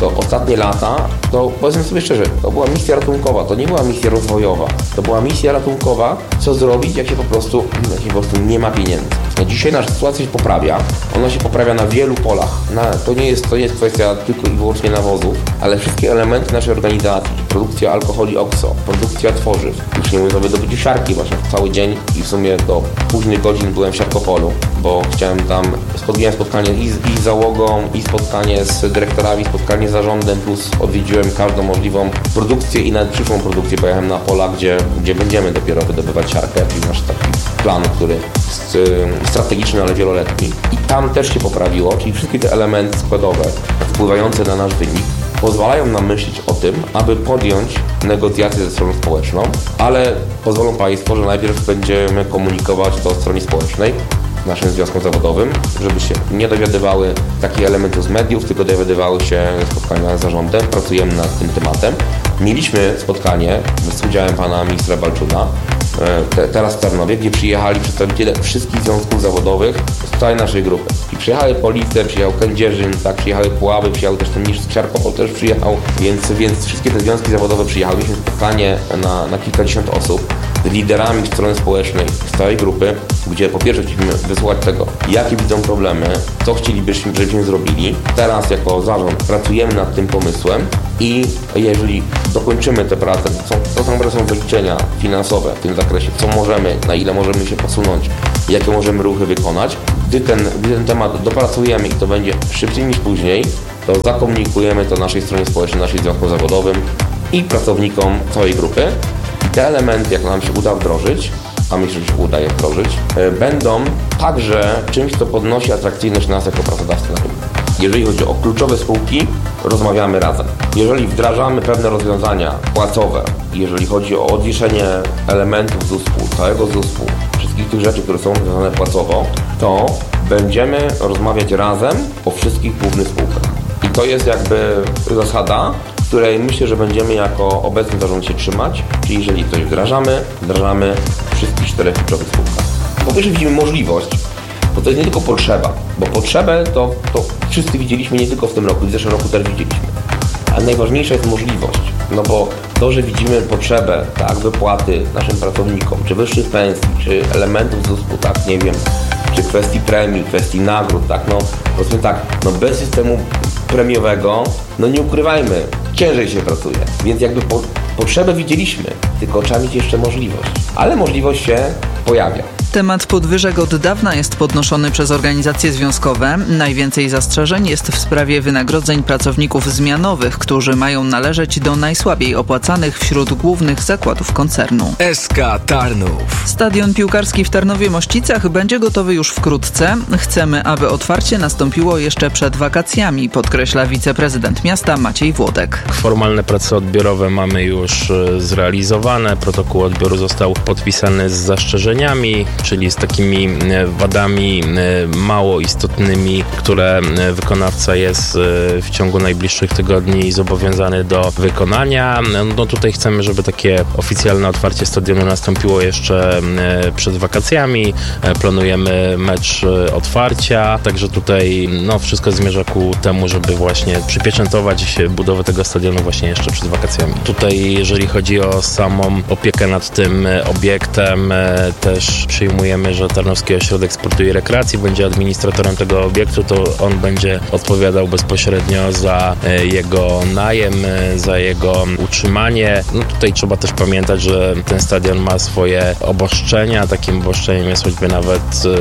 to ostatnie lata, to powiedzmy sobie szczerze, to była misja ratunkowa, to nie była misja rozwojowa. To była misja ratunkowa, co zrobić, jak się po prostu nie ma pieniędzy. No dzisiaj nasza sytuacja się poprawia. Ona się poprawia na wielu polach. To nie jest kwestia tylko i wyłącznie nawozów, ale wszystkie elementy naszej organizacji, produkcja alkoholi OXO, produkcja tworzyw, już nie mówię o wydobyciu siarki, właśnie cały dzień i w sumie do późnych godzin byłem w siarkopolu, bo chciałem tam, miałem spotkanie i z załogą, i spotkanie z dyrektorami, spotkanie z zarządem, plus odwiedziłem każdą możliwą produkcję i nawet przyszłą produkcję. Pojechałem na pola, gdzie będziemy dopiero wydobywać siarkę, czyli nasz taki plan, który jest strategiczny, ale wieloletni. I tam też się poprawiło, czyli wszystkie te elementy składowe wpływające na nasz wynik pozwalają nam myśleć o tym, aby podjąć negocjacje ze stroną społeczną, ale pozwolą Państwo, że najpierw będziemy komunikować to stronie społecznej, naszym związkom zawodowym, żeby się nie dowiadywały takich elementów z mediów, tylko dowiadywały się spotkania z zarządem. Pracujemy nad tym tematem. Mieliśmy spotkanie z udziałem pana ministra Balczuna, teraz w Tarnowie, gdzie przyjechali przedstawiciele wszystkich związków zawodowych z całej naszej grupy. I przyjechały Police, przyjechał Kędzierzyn, tak, przyjechały Puławy, przyjechał też ten minister Siarkopol też przyjechał, więc wszystkie te związki zawodowe przyjechały. Mieliśmy spotkanie na kilkadziesiąt osób z liderami strony społecznej z całej grupy, gdzie po pierwsze chcieliśmy wysłuchać tego, jakie widzą problemy, co chcielibyśmy, żebyśmy zrobili. Teraz jako zarząd pracujemy nad tym pomysłem i jeżeli dokończymy tę pracę, to tam są wyliczenia finansowe w tym zakresie, co możemy, na ile możemy się posunąć, jakie możemy ruchy wykonać. Gdy ten temat dopracujemy i to będzie szybciej niż później, to zakomunikujemy to naszej stronie społecznej, naszym związkom zawodowym i pracownikom całej grupy. I te elementy, jak nam się uda wdrożyć, a myślę, że się uda je wdrożyć, będą także czymś, co podnosi atrakcyjność nas jako pracodawcy na rynku. Jeżeli chodzi o kluczowe spółki, rozmawiamy razem. Jeżeli wdrażamy pewne rozwiązania płacowe, jeżeli chodzi o odwieszenie elementów ZUS-u, całego ZUS-u, wszystkich tych rzeczy, które są związane płacowo, to będziemy rozmawiać razem o wszystkich głównych spółkach. I to jest jakby zasada, której myślę, że będziemy jako obecny zarząd się trzymać, czyli jeżeli coś wdrażamy w wszystkich 4 kluczowych spółkach. Po pierwsze widzimy możliwość, bo to jest nie tylko potrzeba, bo potrzebę to wszyscy widzieliśmy nie tylko w tym roku, w zeszłym roku też widzieliśmy. Ale najważniejsza jest możliwość, no bo to, że widzimy potrzebę, tak, wypłaty naszym pracownikom, czy wyższych pensji, czy elementów ZUS-u, tak, nie wiem, czy kwestii premii, kwestii nagród, tak, no powiedzmy tak, no bez systemu premiowego, no nie ukrywajmy, ciężej się pracuje, więc jakby potrzebę widzieliśmy, tylko trzeba mieć jeszcze możliwość, ale możliwość się pojawia. Temat podwyżek od dawna jest podnoszony przez organizacje związkowe. Najwięcej zastrzeżeń jest w sprawie wynagrodzeń pracowników zmianowych, którzy mają należeć do najsłabiej opłacanych wśród głównych zakładów koncernu. SK Tarnów. Stadion piłkarski w Tarnowie-Mościcach będzie gotowy już wkrótce. Chcemy, aby otwarcie nastąpiło jeszcze przed wakacjami, podkreśla wiceprezydent miasta Maciej Włodek. Formalne prace odbiorowe mamy już zrealizowane. Protokół odbioru został podpisany z zastrzeżeniami, czyli z takimi wadami mało istotnymi, które wykonawca jest w ciągu najbliższych tygodni zobowiązany do wykonania. No tutaj chcemy, żeby takie oficjalne otwarcie stadionu nastąpiło jeszcze przed wakacjami. Planujemy mecz otwarcia, także tutaj wszystko zmierza ku temu, żeby właśnie przypieczętować budowę tego stadionu właśnie jeszcze przed wakacjami. Tutaj jeżeli chodzi o samą opiekę nad tym obiektem, też przyjmujemy, że Tarnowski Ośrodek Sportu i Rekreacji będzie administratorem tego obiektu, to on będzie odpowiadał bezpośrednio za jego najem, za jego utrzymanie. No tutaj trzeba też pamiętać, że ten stadion ma swoje obostrzenia. Takim obosтрzeniem jest choćby nawet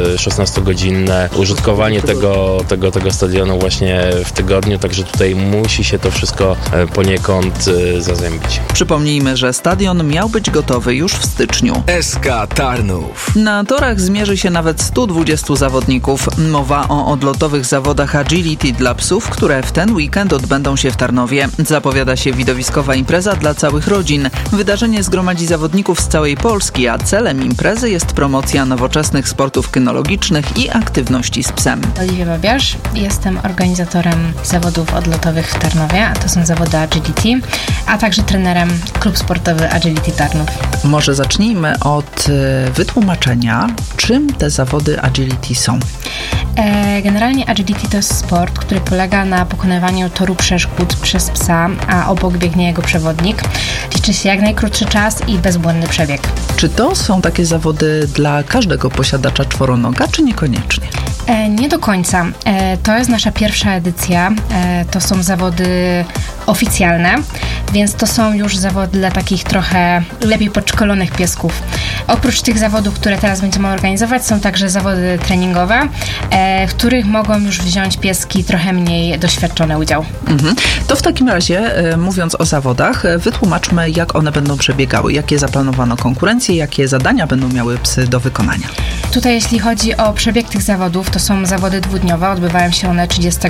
16-godzinne użytkowanie tego stadionu właśnie w tygodniu, także tutaj musi się to wszystko poniekąd zazębić. Przypomnijmy, że stadion miał być gotowy już w styczniu. SK Tarnów. Na torach zmierzy się nawet 120 zawodników. Mowa o odlotowych zawodach agility dla psów, które w ten weekend odbędą się w Tarnowie. Zapowiada się widowiskowa impreza dla całych rodzin. Wydarzenie zgromadzi zawodników z całej Polski, a celem imprezy jest promocja nowoczesnych sportów kynologicznych i aktywności z psem. Oliwia Babiarz, jestem organizatorem zawodów odlotowych w Tarnowie, a to są zawody agility, a także trenerem klub sportowy Agility Tarnów. Może zacznijmy od wytłumaczenia, zdania, czym te zawody agility są? Generalnie agility to jest sport, który polega na pokonywaniu toru przeszkód przez psa, a obok biegnie jego przewodnik. Liczy się jak najkrótszy czas i bezbłędny przebieg. Czy to są takie zawody dla każdego posiadacza czworonoga, czy niekoniecznie? Nie do końca. To jest nasza pierwsza edycja. To są zawody oficjalne, więc to są już zawody dla takich trochę lepiej podszkolonych piesków. Oprócz tych zawodów, które teraz będziemy organizować, są także zawody treningowe, w których mogą już wziąć pieski trochę mniej doświadczone udział. To w takim razie, mówiąc o zawodach, wytłumaczmy, jak one będą przebiegały, jakie zaplanowano konkurencje, jakie zadania będą miały psy do wykonania. Tutaj jeśli chodzi o przebieg tych zawodów, to są zawody dwudniowe, odbywają się one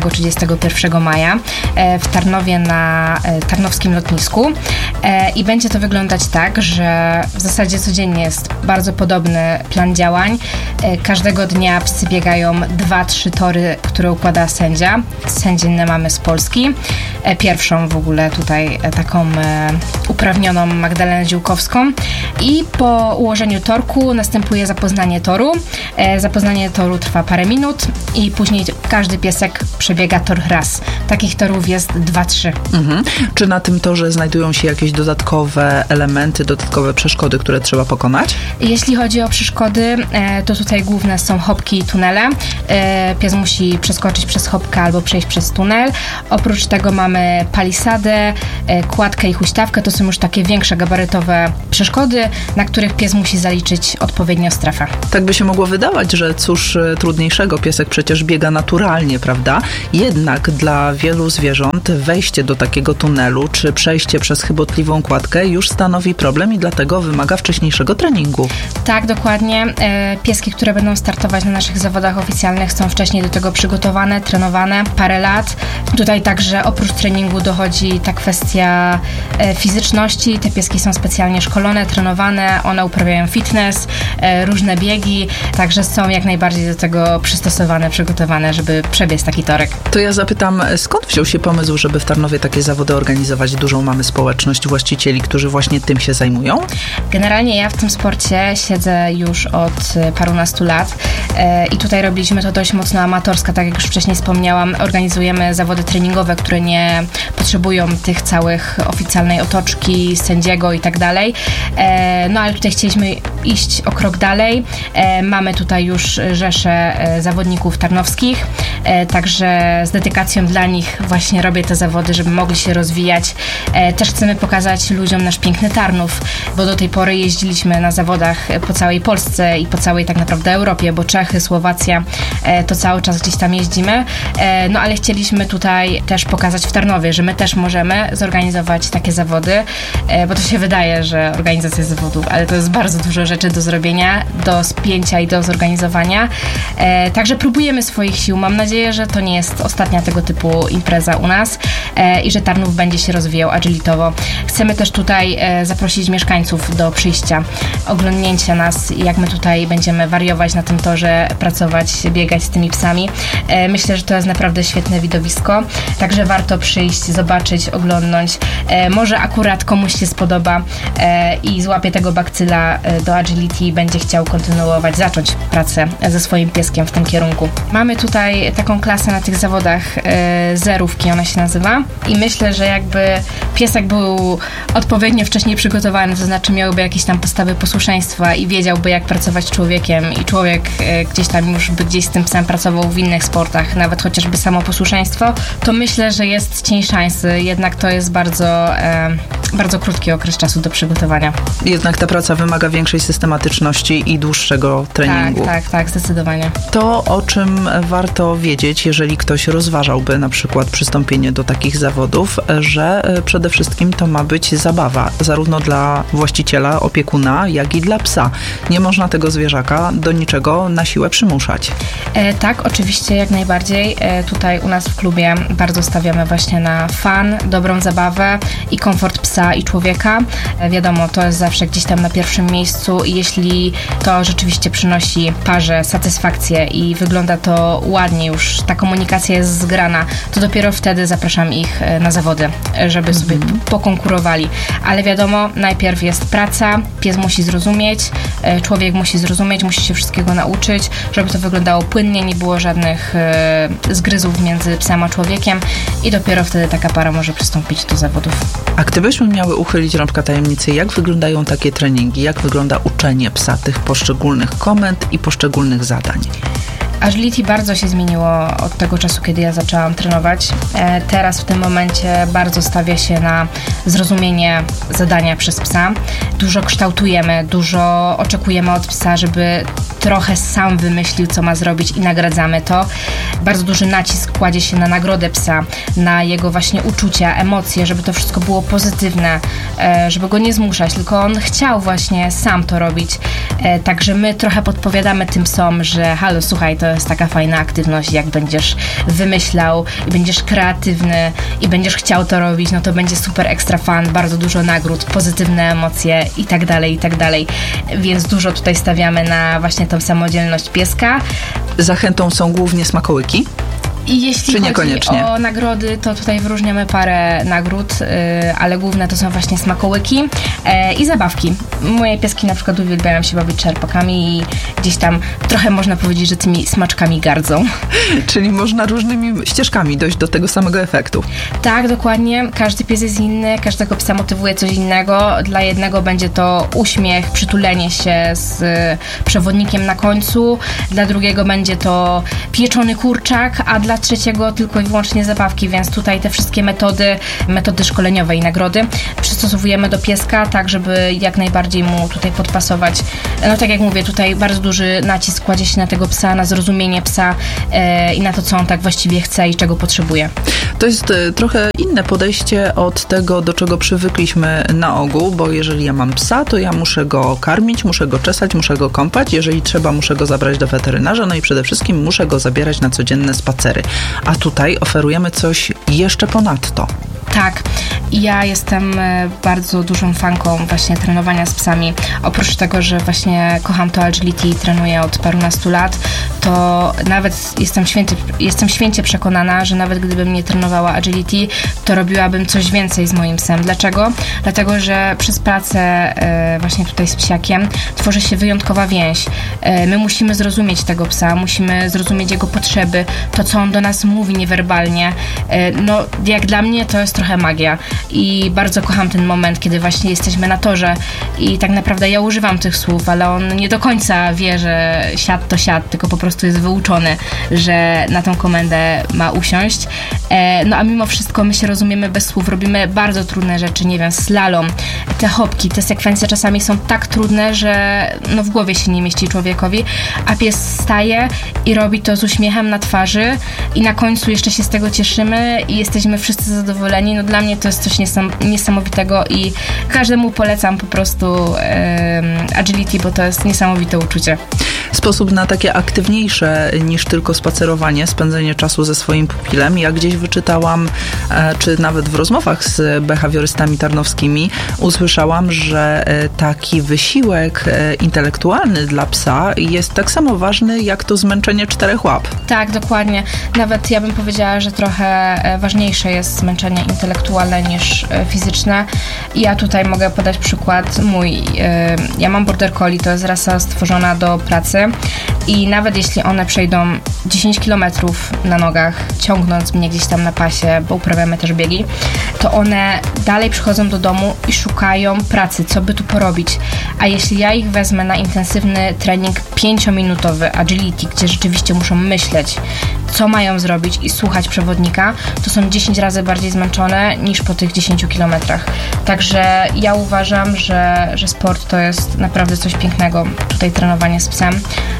30-31 maja w Tarnowie na tarnowskim lotnisku i będzie to wyglądać tak, że w zasadzie codziennie jest bardzo podobny plan działań. Każdego dnia psy biegają 2-3 tory, które układa sędzia. Sędzinnę mamy z Polski. Pierwszą w ogóle tutaj taką uprawnioną Magdalenę Ziółkowską i po ułożeniu torku następuje zapoznanie toru. Zapoznanie toru trwa parę minut i później każdy piesek przebiega tor raz. Takich torów jest 2-3. Czy na tym torze znajdują się jakieś dodatkowe elementy, dodatkowe przeszkody, które trzeba pokonać? Jeśli chodzi o przeszkody, to tutaj główne są hopki i tunele. Pies musi przeskoczyć przez hopkę albo przejść przez tunel. Oprócz tego mamy palisadę, kładkę i huśtawkę. To są już takie większe gabarytowe przeszkody, na których pies musi zaliczyć odpowiednio strefę. Tak by się mogło wydawać, że cóż trudniejszego, piesek przecież biega naturalnie, prawda? Jednak dla wielu zwierząt wejście do takiego tunelu czy przejście przez chybotliwą kładkę już stanowi problem i dlatego wymaga wcześniejszego treningu. Tak, dokładnie. Pieski, które będą startować na naszych zawodach oficjalnych, są wcześniej do tego przygotowane, trenowane parę lat. Tutaj także oprócz treningu dochodzi ta kwestia fizyczności. Te pieski są specjalnie szkolone, trenowane, one uprawiają fitness, różne biegi, także są jak najbardziej do tego przystosowane, przygotowane, żeby przebiec taki torek. To ja zapytam, skąd wziął się pomysł, żeby w Tarnowie takie zawody organizować? Dużą mamy społeczność właścicieli, którzy właśnie tym się zajmują? Generalnie ja w tym sporcie siedzę już od parunastu lat i tutaj robiliśmy to dość mocno amatorsko, tak jak już wcześniej wspomniałam, organizujemy zawody treningowe, które nie potrzebują tych całych oficjalnej otoczki, sędziego i tak dalej. No ale tutaj chcieliśmy iść o krok dalej. Mamy tutaj już rzeszę zawodników tarnowskich, także z dedykacją dla nich właśnie robię te zawody, żeby mogli się rozwijać. Też chcemy pokazać ludziom nasz piękny Tarnów, bo do tej pory jeździliśmy na zawodach po całej Polsce i po całej tak naprawdę Europie, bo Czechy, Słowacja, to cały czas gdzieś tam jeździmy. No ale chcieliśmy tutaj też pokazać w Tarnowie, że my też możemy zorganizować takie zawody, bo to się wydaje, że organizacja zawodów, ale to jest bardzo dużo rzeczy do zrobienia, do spięcia i do zorganizowania. Także próbujemy swoich sił. Mam nadzieję, że to nie jest ostatnia tego typu impreza u nas i że Tarnów będzie się rozwijał agilitowo. Chcemy też tutaj zaprosić mieszkańców do przyjścia, oglądnięcia nas, jak my tutaj będziemy wariować na tym torze, pracować, biegać z tymi psami. Myślę, że to jest naprawdę świetne widowisko, także warto przyjść, zobaczyć, oglądnąć. Może akurat komuś się spodoba i złapie tego bakcyla do agility i będzie chciał kontynuować, zacząć pracę ze swoim pieskiem w tym kierunku. Mamy tutaj taką klasę na tych zawodach zerówki, ona się nazywa i myślę, że jakby piesek był odpowiednio wcześniej przygotowany, to znaczy miałby jakieś tam podstawy posłuszeństwa i wiedziałby, jak pracować z człowiekiem i człowiek gdzieś tam już by gdzieś z tym psem pracował w innych sportach, nawet chociażby samo posłuszeństwo, to myślę, że jest cień szansy, jednak to jest bardzo krótki okres czasu do przygotowania. Jednak ta praca wymaga większej systematyczności i dłuższego treningu. Tak, zdecydowanie. To, o czym warto wiedzieć, jeżeli ktoś rozważałby na przykład przystąpienie do takich zawodów, że przede wszystkim to ma być zabawa, zarówno dla właściciela, opiekuna, jak i dla psa. Nie można tego zwierzaka do niczego na siłę przymuszać. Tak, oczywiście, jak najbardziej. Tutaj u nas w klubie bardzo stawiamy właśnie na fan, dobrą zabawę i komfort psa i człowieka. Wiadomo, to jest zawsze gdzieś tam na pierwszym miejscu i jeśli to rzeczywiście przynosi parze satysfakcję i wygląda to ładnie, już ta komunikacja jest zgrana, to dopiero wtedy zapraszam ich ich na zawody, żeby sobie pokonkurowali. Ale wiadomo, najpierw jest praca, pies musi zrozumieć, człowiek musi zrozumieć, musi się wszystkiego nauczyć, żeby to wyglądało płynnie, nie było żadnych zgryzów między psem a człowiekiem i dopiero wtedy taka para może przystąpić do zawodów. A gdybyśmy miały uchylić rąbka tajemnicy, jak wyglądają takie treningi, jak wygląda uczenie psa tych poszczególnych komend i poszczególnych zadań? Agility bardzo się zmieniło od tego czasu, kiedy ja zaczęłam trenować. Teraz w tym momencie bardzo stawia się na zrozumienie zadania przez psa. Dużo kształtujemy, dużo oczekujemy od psa, żeby trochę sam wymyślił, co ma zrobić i nagradzamy to. Bardzo duży nacisk kładzie się na nagrodę psa, na jego właśnie uczucia, emocje, żeby to wszystko było pozytywne, żeby go nie zmuszać, tylko on chciał właśnie sam to robić. Także my trochę podpowiadamy tym psom, że halo, słuchaj, to jest taka fajna aktywność, jak będziesz wymyślał i będziesz kreatywny i będziesz chciał to robić, no to będzie super ekstra fun, bardzo dużo nagród, pozytywne emocje i tak dalej, więc dużo tutaj stawiamy na właśnie tą samodzielność pieska. Zachętą są głównie smakołyki? I jeśli chodzi niekoniecznie? O nagrody, to tutaj wyróżniamy parę nagród, ale główne to są właśnie smakołyki i zabawki. Moje pieski na przykład uwielbiają się bawić czerpakami i gdzieś tam trochę można powiedzieć, że tymi smaczkami gardzą. Czyli można różnymi ścieżkami dojść do tego samego efektu. Tak, dokładnie. Każdy pies jest inny, każdego psa motywuje coś innego. Dla jednego będzie to uśmiech, przytulenie się z przewodnikiem na końcu, dla drugiego będzie to pieczony kurczak, a dla trzeciego tylko i wyłącznie zabawki, więc tutaj te wszystkie metody szkoleniowe i nagrody przystosowujemy do pieska, tak żeby jak najbardziej mu tutaj podpasować. No tak jak mówię, tutaj bardzo duży nacisk kładzie się na tego psa, na zrozumienie psa i na to, co on tak właściwie chce i czego potrzebuje. To jest trochę inne podejście od tego, do czego przywykliśmy na ogół, bo jeżeli ja mam psa, to ja muszę go karmić, muszę go czesać, muszę go kąpać, jeżeli trzeba, muszę go zabrać do weterynarza, no i przede wszystkim muszę go zabierać na codzienne spacery. A tutaj oferujemy coś jeszcze ponadto. Tak, ja jestem bardzo dużą fanką właśnie trenowania z psami. Oprócz tego, że właśnie kocham to agility i trenuję od parunastu lat, to nawet jestem święcie przekonana, że nawet gdybym nie trenowała agility, to robiłabym coś więcej z moim psem. Dlaczego? Dlatego, że przez pracę właśnie tutaj z psiakiem tworzy się wyjątkowa więź. My musimy zrozumieć tego psa, musimy zrozumieć jego potrzeby, to, co on do nas mówi niewerbalnie. No, jak dla mnie to jest trochę magia i bardzo kocham ten moment, kiedy właśnie jesteśmy na torze i tak naprawdę ja używam tych słów, ale on nie do końca wie, że siad to siad, tylko po prostu jest wyuczony, że na tą komendę ma usiąść. No a mimo wszystko my się rozumiemy bez słów, robimy bardzo trudne rzeczy, nie wiem, slalom, te hopki, te sekwencje czasami są tak trudne, że no w głowie się nie mieści człowiekowi, a pies staje i robi to z uśmiechem na twarzy i na końcu jeszcze się z tego cieszymy i jesteśmy wszyscy zadowoleni. No dla mnie to jest coś niesamowitego i każdemu polecam po prostu agility, bo to jest niesamowite uczucie. Sposób na takie aktywniejsze niż tylko spacerowanie, spędzenie czasu ze swoim pupilem. Ja gdzieś wyczytałam, czy nawet w rozmowach z behawiorystami tarnowskimi usłyszałam, że taki wysiłek intelektualny dla psa jest tak samo ważny jak to zmęczenie 4 łap. Tak, dokładnie. Nawet ja bym powiedziała, że trochę ważniejsze jest zmęczenie intelektualne niż fizyczne. I ja tutaj mogę podać przykład mój. Ja mam border collie, to jest rasa stworzona do pracy i nawet jeśli one przejdą 10 km na nogach, ciągnąc mnie gdzieś tam na pasie, bo uprawiamy też biegi, to one dalej przychodzą do domu i szukają pracy, co by tu porobić. A jeśli ja ich wezmę na intensywny trening 5-minutowy agility, gdzie rzeczywiście muszą myśleć, co mają zrobić i słuchać przewodnika, to są 10 razy bardziej zmęczone niż po tych 10 kilometrach. Także ja uważam, że sport to jest naprawdę coś pięknego, tutaj trenowanie z psem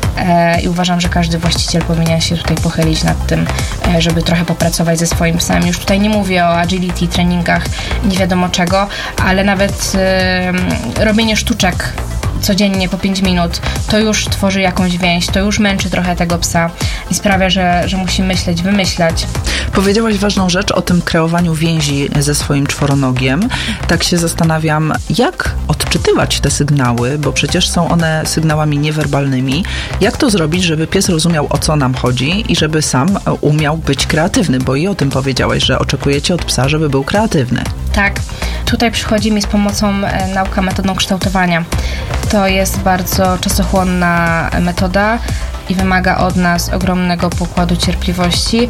i uważam, że każdy właściciel powinien się tutaj pochylić nad tym, żeby trochę popracować ze swoim psem. Już tutaj nie mówię o agility, treningach, nie wiadomo czego, ale nawet robienie sztuczek codziennie po 5 minut, to już tworzy jakąś więź, to już męczy trochę tego psa i sprawia, że musi myśleć, wymyślać. Powiedziałaś ważną rzecz o tym kreowaniu więzi ze swoim czworonogiem. Tak się zastanawiam, jak odczytywać te sygnały, bo przecież są one sygnałami niewerbalnymi. Jak to zrobić, żeby pies rozumiał, o co nam chodzi i żeby sam umiał być kreatywny, bo i o tym powiedziałaś, że oczekujecie od psa, żeby był kreatywny. Tak, tutaj przychodzi mi z pomocą nauka metodą kształtowania. To jest bardzo czasochłonna metoda i wymaga od nas ogromnego pokładu cierpliwości,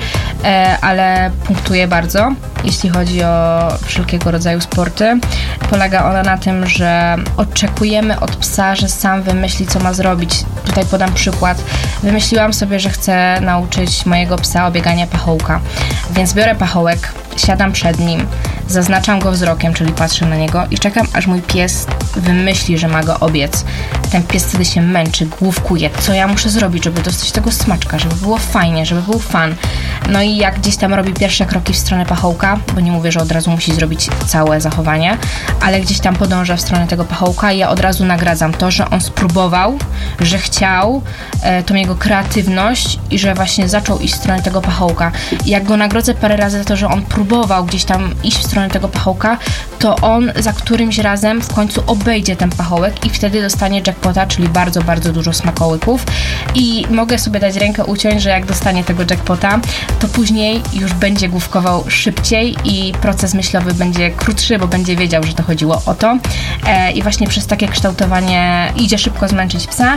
ale punktuje bardzo, jeśli chodzi o wszelkiego rodzaju sporty. Polega ona na tym, że oczekujemy od psa, że sam wymyśli, co ma zrobić. Tutaj podam przykład. Wymyśliłam sobie, że chcę nauczyć mojego psa obiegania pachołka, więc biorę pachołek, siadam przed nim, zaznaczam go wzrokiem, czyli patrzę na niego i czekam, aż mój pies wymyśli, że ma go obiec. Ten pies wtedy się męczy, główkuje, co ja muszę zrobić, żeby dostać tego smaczka, żeby było fajnie, żeby był fan. No i jak gdzieś tam robi pierwsze kroki w stronę pachołka, bo nie mówię, że od razu musi zrobić całe zachowanie, ale gdzieś tam podąża w stronę tego pachołka i ja od razu nagradzam to, że on spróbował, że chciał, tą jego kreatywność i że właśnie zaczął iść w stronę tego pachołka. I jak go nagrodzę parę razy za to, że on próbował gdzieś tam iść w stronę tego pachołka, to on za którymś razem w końcu obejdzie ten pachołek i wtedy dostanie jackpota, czyli bardzo, bardzo dużo smakołyków i mogę sobie dać rękę uciąć, że jak dostanie tego jackpota, to później już będzie główkował szybciej i proces myślowy będzie krótszy, bo będzie wiedział, że to chodziło o to i właśnie przez takie kształtowanie idzie szybko zmęczyć psa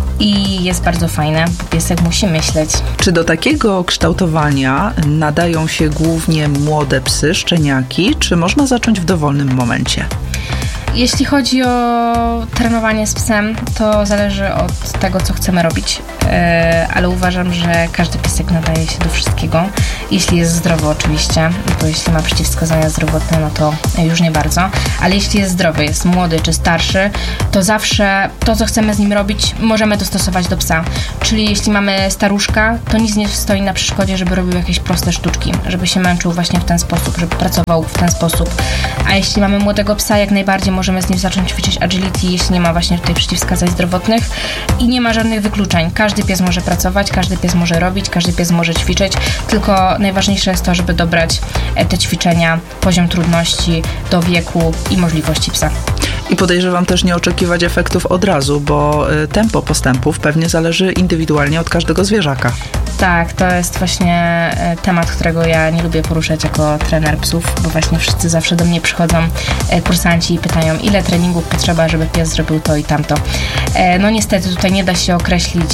i jest bardzo fajne, bo piesek musi myśleć. Czy do takiego kształtowania nadają się głównie młode psy, szczeniaki, czy można zacząć w dowolnym momencie? Jeśli chodzi o trenowanie z psem, to zależy od tego, co chcemy robić, ale uważam, że każdy piesek nadaje się do wszystkiego, jeśli jest zdrowy oczywiście, bo jeśli ma przeciwwskazania zdrowotne, no to już nie bardzo, ale jeśli jest zdrowy, jest młody czy starszy, to zawsze to, co chcemy z nim robić, możemy dostosować do psa. Czyli jeśli mamy staruszka, to nic nie stoi na przeszkodzie, żeby robił jakieś proste sztuczki, żeby się męczył właśnie w ten sposób, żeby pracował w ten sposób. A jeśli mamy młodego psa, jak najbardziej możemy z nim zacząć ćwiczyć agility, jeśli nie ma właśnie tutaj przeciwwskazań zdrowotnych i nie ma żadnych wykluczeń. Każdy pies może pracować, każdy pies może robić, każdy pies może ćwiczyć, tylko najważniejsze jest to, żeby dobrać te ćwiczenia, poziom trudności do wieku i możliwości psa. I podejrzewam też nie oczekiwać efektów od razu, bo tempo postępów pewnie zależy indywidualnie od każdego zwierzaka. Tak, to jest właśnie temat, którego ja nie lubię poruszać jako trener psów, bo właśnie wszyscy zawsze do mnie przychodzą kursanci i pytają, ile treningów potrzeba, żeby pies zrobił to i tamto. No niestety tutaj nie da się określić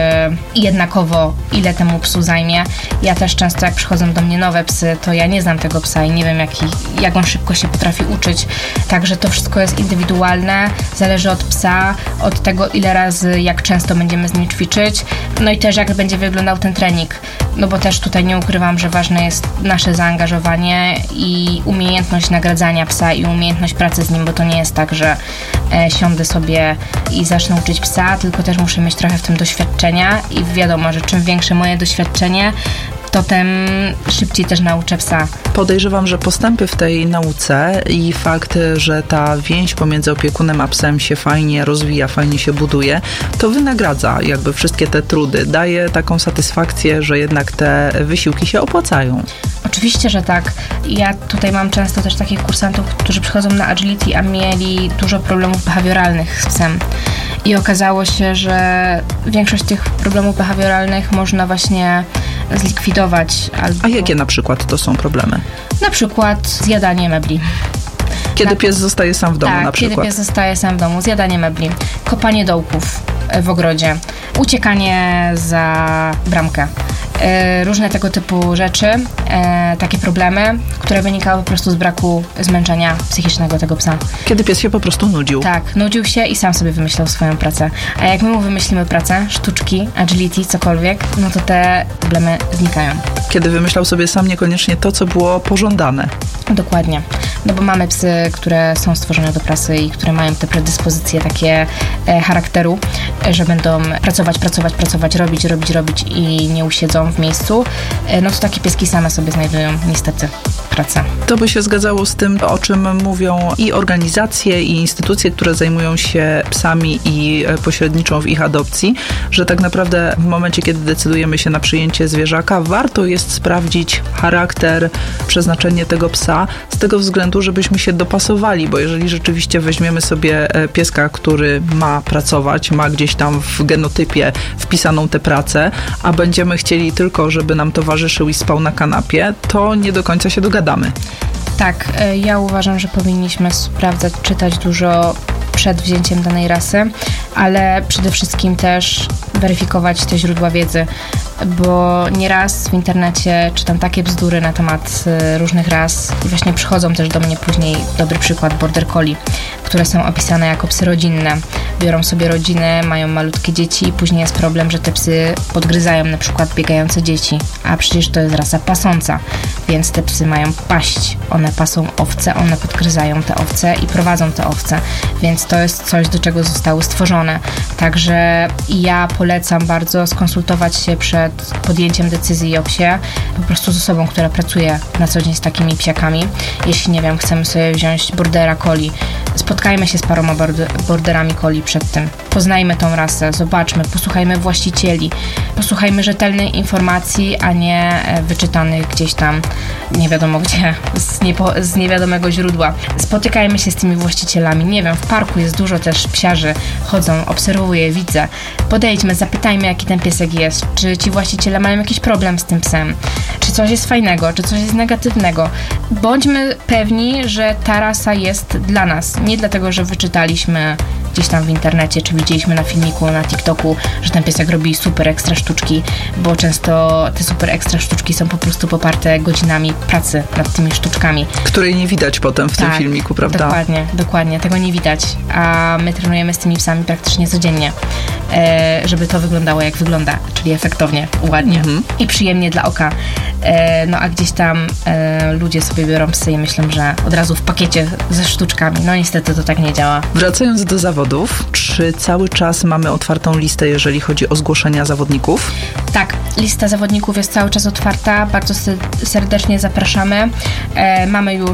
jednakowo, ile temu psu zajmie. Ja też często, jak przychodzą do mnie nowe psy, to ja nie znam tego psa i nie wiem, jak on szybko się potrafi uczyć. Także to wszystko jest indywidualne, zależy od psa, od tego, ile razy, jak często będziemy z nim ćwiczyć, no i też jak będzie wyglądał ten trening. No bo też tutaj nie ukrywam, że ważne jest nasze zaangażowanie i umiejętność nagradzania psa i umiejętność pracy z nim, bo to nie jest tak, że siądę sobie i zacznę uczyć psa, tylko też muszę mieć trochę w tym doświadczenia i wiadomo, że czym większe moje doświadczenie, to tym szybciej też nauczę psa. Podejrzewam, że postępy w tej nauce i fakt, że ta więź pomiędzy opiekunem a psem się fajnie rozwija, fajnie się buduje, to wynagradza jakby wszystkie te trudy. Daje taką satysfakcję, że jednak te wysiłki się opłacają. Oczywiście, że tak. Ja tutaj mam często też takich kursantów, którzy przychodzą na agility, a mieli dużo problemów behawioralnych z psem. I okazało się, że większość tych problemów behawioralnych można właśnie zlikwidować. A jakie na przykład to są problemy? Na przykład zjadanie mebli. Kiedy pies zostaje sam w domu na przykład? Kiedy pies zostaje sam w domu, zjadanie mebli, kopanie dołków w ogrodzie, uciekanie za bramkę. Różne tego typu rzeczy, takie problemy, które wynikały po prostu z braku zmęczenia psychicznego tego psa. Kiedy pies się po prostu nudził. Tak, nudził się i sam sobie wymyślał swoją pracę. A jak my mu wymyślimy pracę, sztuczki, agility, cokolwiek, no to te problemy znikają. Kiedy wymyślał sobie sam niekoniecznie to, co było pożądane. Dokładnie. no bo mamy psy, które są stworzone do pracy i które mają te predyspozycje takie charakteru, że będą pracować, robić i nie usiedzą w miejscu, no to takie pieski same sobie znajdują niestety pracę. To by się zgadzało z tym, o czym mówią i organizacje, i instytucje, które zajmują się psami i pośredniczą w ich adopcji, że tak naprawdę w momencie, kiedy decydujemy się na przyjęcie zwierzaka, warto jest sprawdzić charakter, przeznaczenie tego psa, z tego względu, żebyśmy się dopasowali, bo jeżeli rzeczywiście weźmiemy sobie pieska, który ma pracować, ma gdzieś tam w genotypie wpisaną tę pracę, a będziemy chcieli tylko, żeby nam towarzyszył i spał na kanapie, to nie do końca się dogadamy. Tak, ja uważam, że powinniśmy sprawdzać, czytać dużo przed wzięciem danej rasy, ale przede wszystkim też weryfikować te źródła wiedzy, bo nieraz w internecie czytam takie bzdury na temat różnych ras i właśnie przychodzą też do mnie później, dobry przykład, border collie, które są opisane jako psy rodzinne. Biorą sobie rodziny, mają malutkie dzieci i później jest problem, że te psy podgryzają na przykład biegające dzieci, a przecież to jest rasa pasąca, więc te psy mają paść. One pasą owce, one podgryzają te owce i prowadzą te owce, więc to jest coś, do czego zostały stworzone. Także ja polecam bardzo skonsultować się przed podjęciem decyzji o psie, po prostu z osobą, która pracuje na co dzień z takimi psiakami. Jeśli, nie wiem, chcemy sobie wziąć bordera collie, spotkajmy się z paroma borderami collie przed tym. Poznajmy tą rasę, zobaczmy, posłuchajmy właścicieli, posłuchajmy rzetelnej informacji, a nie wyczytanych gdzieś tam nie wiadomo gdzie, z niewiadomego źródła. Spotykajmy się z tymi właścicielami. Nie wiem, w parku jest dużo też psiarzy, chodzą, obserwuję, widzę. Podejdźmy, zapytajmy, jaki ten piesek jest, czy ci właściciele mają jakiś problem z tym psem, czy coś jest fajnego, czy coś jest negatywnego. Bądźmy pewni, że ta rasa jest dla nas. Nie dlatego, że wyczytaliśmy gdzieś tam w internecie, czy widzieliśmy na filmiku, na TikToku, że ten piesek robi super ekstra sztuczki, bo często te super ekstra sztuczki są po prostu poparte godzinami pracy nad tymi sztuczkami. Której nie widać potem w tym filmiku, prawda? Dokładnie, tego nie widać, a my trenujemy z tymi psami praktycznie codziennie, żeby to wyglądało jak wygląda, czyli efektownie, ładnie i przyjemnie dla oka. No a gdzieś tam ludzie sobie biorą psy i myślą, że od razu w pakiecie ze sztuczkami. No niestety to tak nie działa. Wracając do zawodów, czy cały czas mamy otwartą listę, jeżeli chodzi o zgłoszenia zawodników? Tak, lista zawodników jest cały czas otwarta, bardzo serdecznie zapraszamy. Mamy już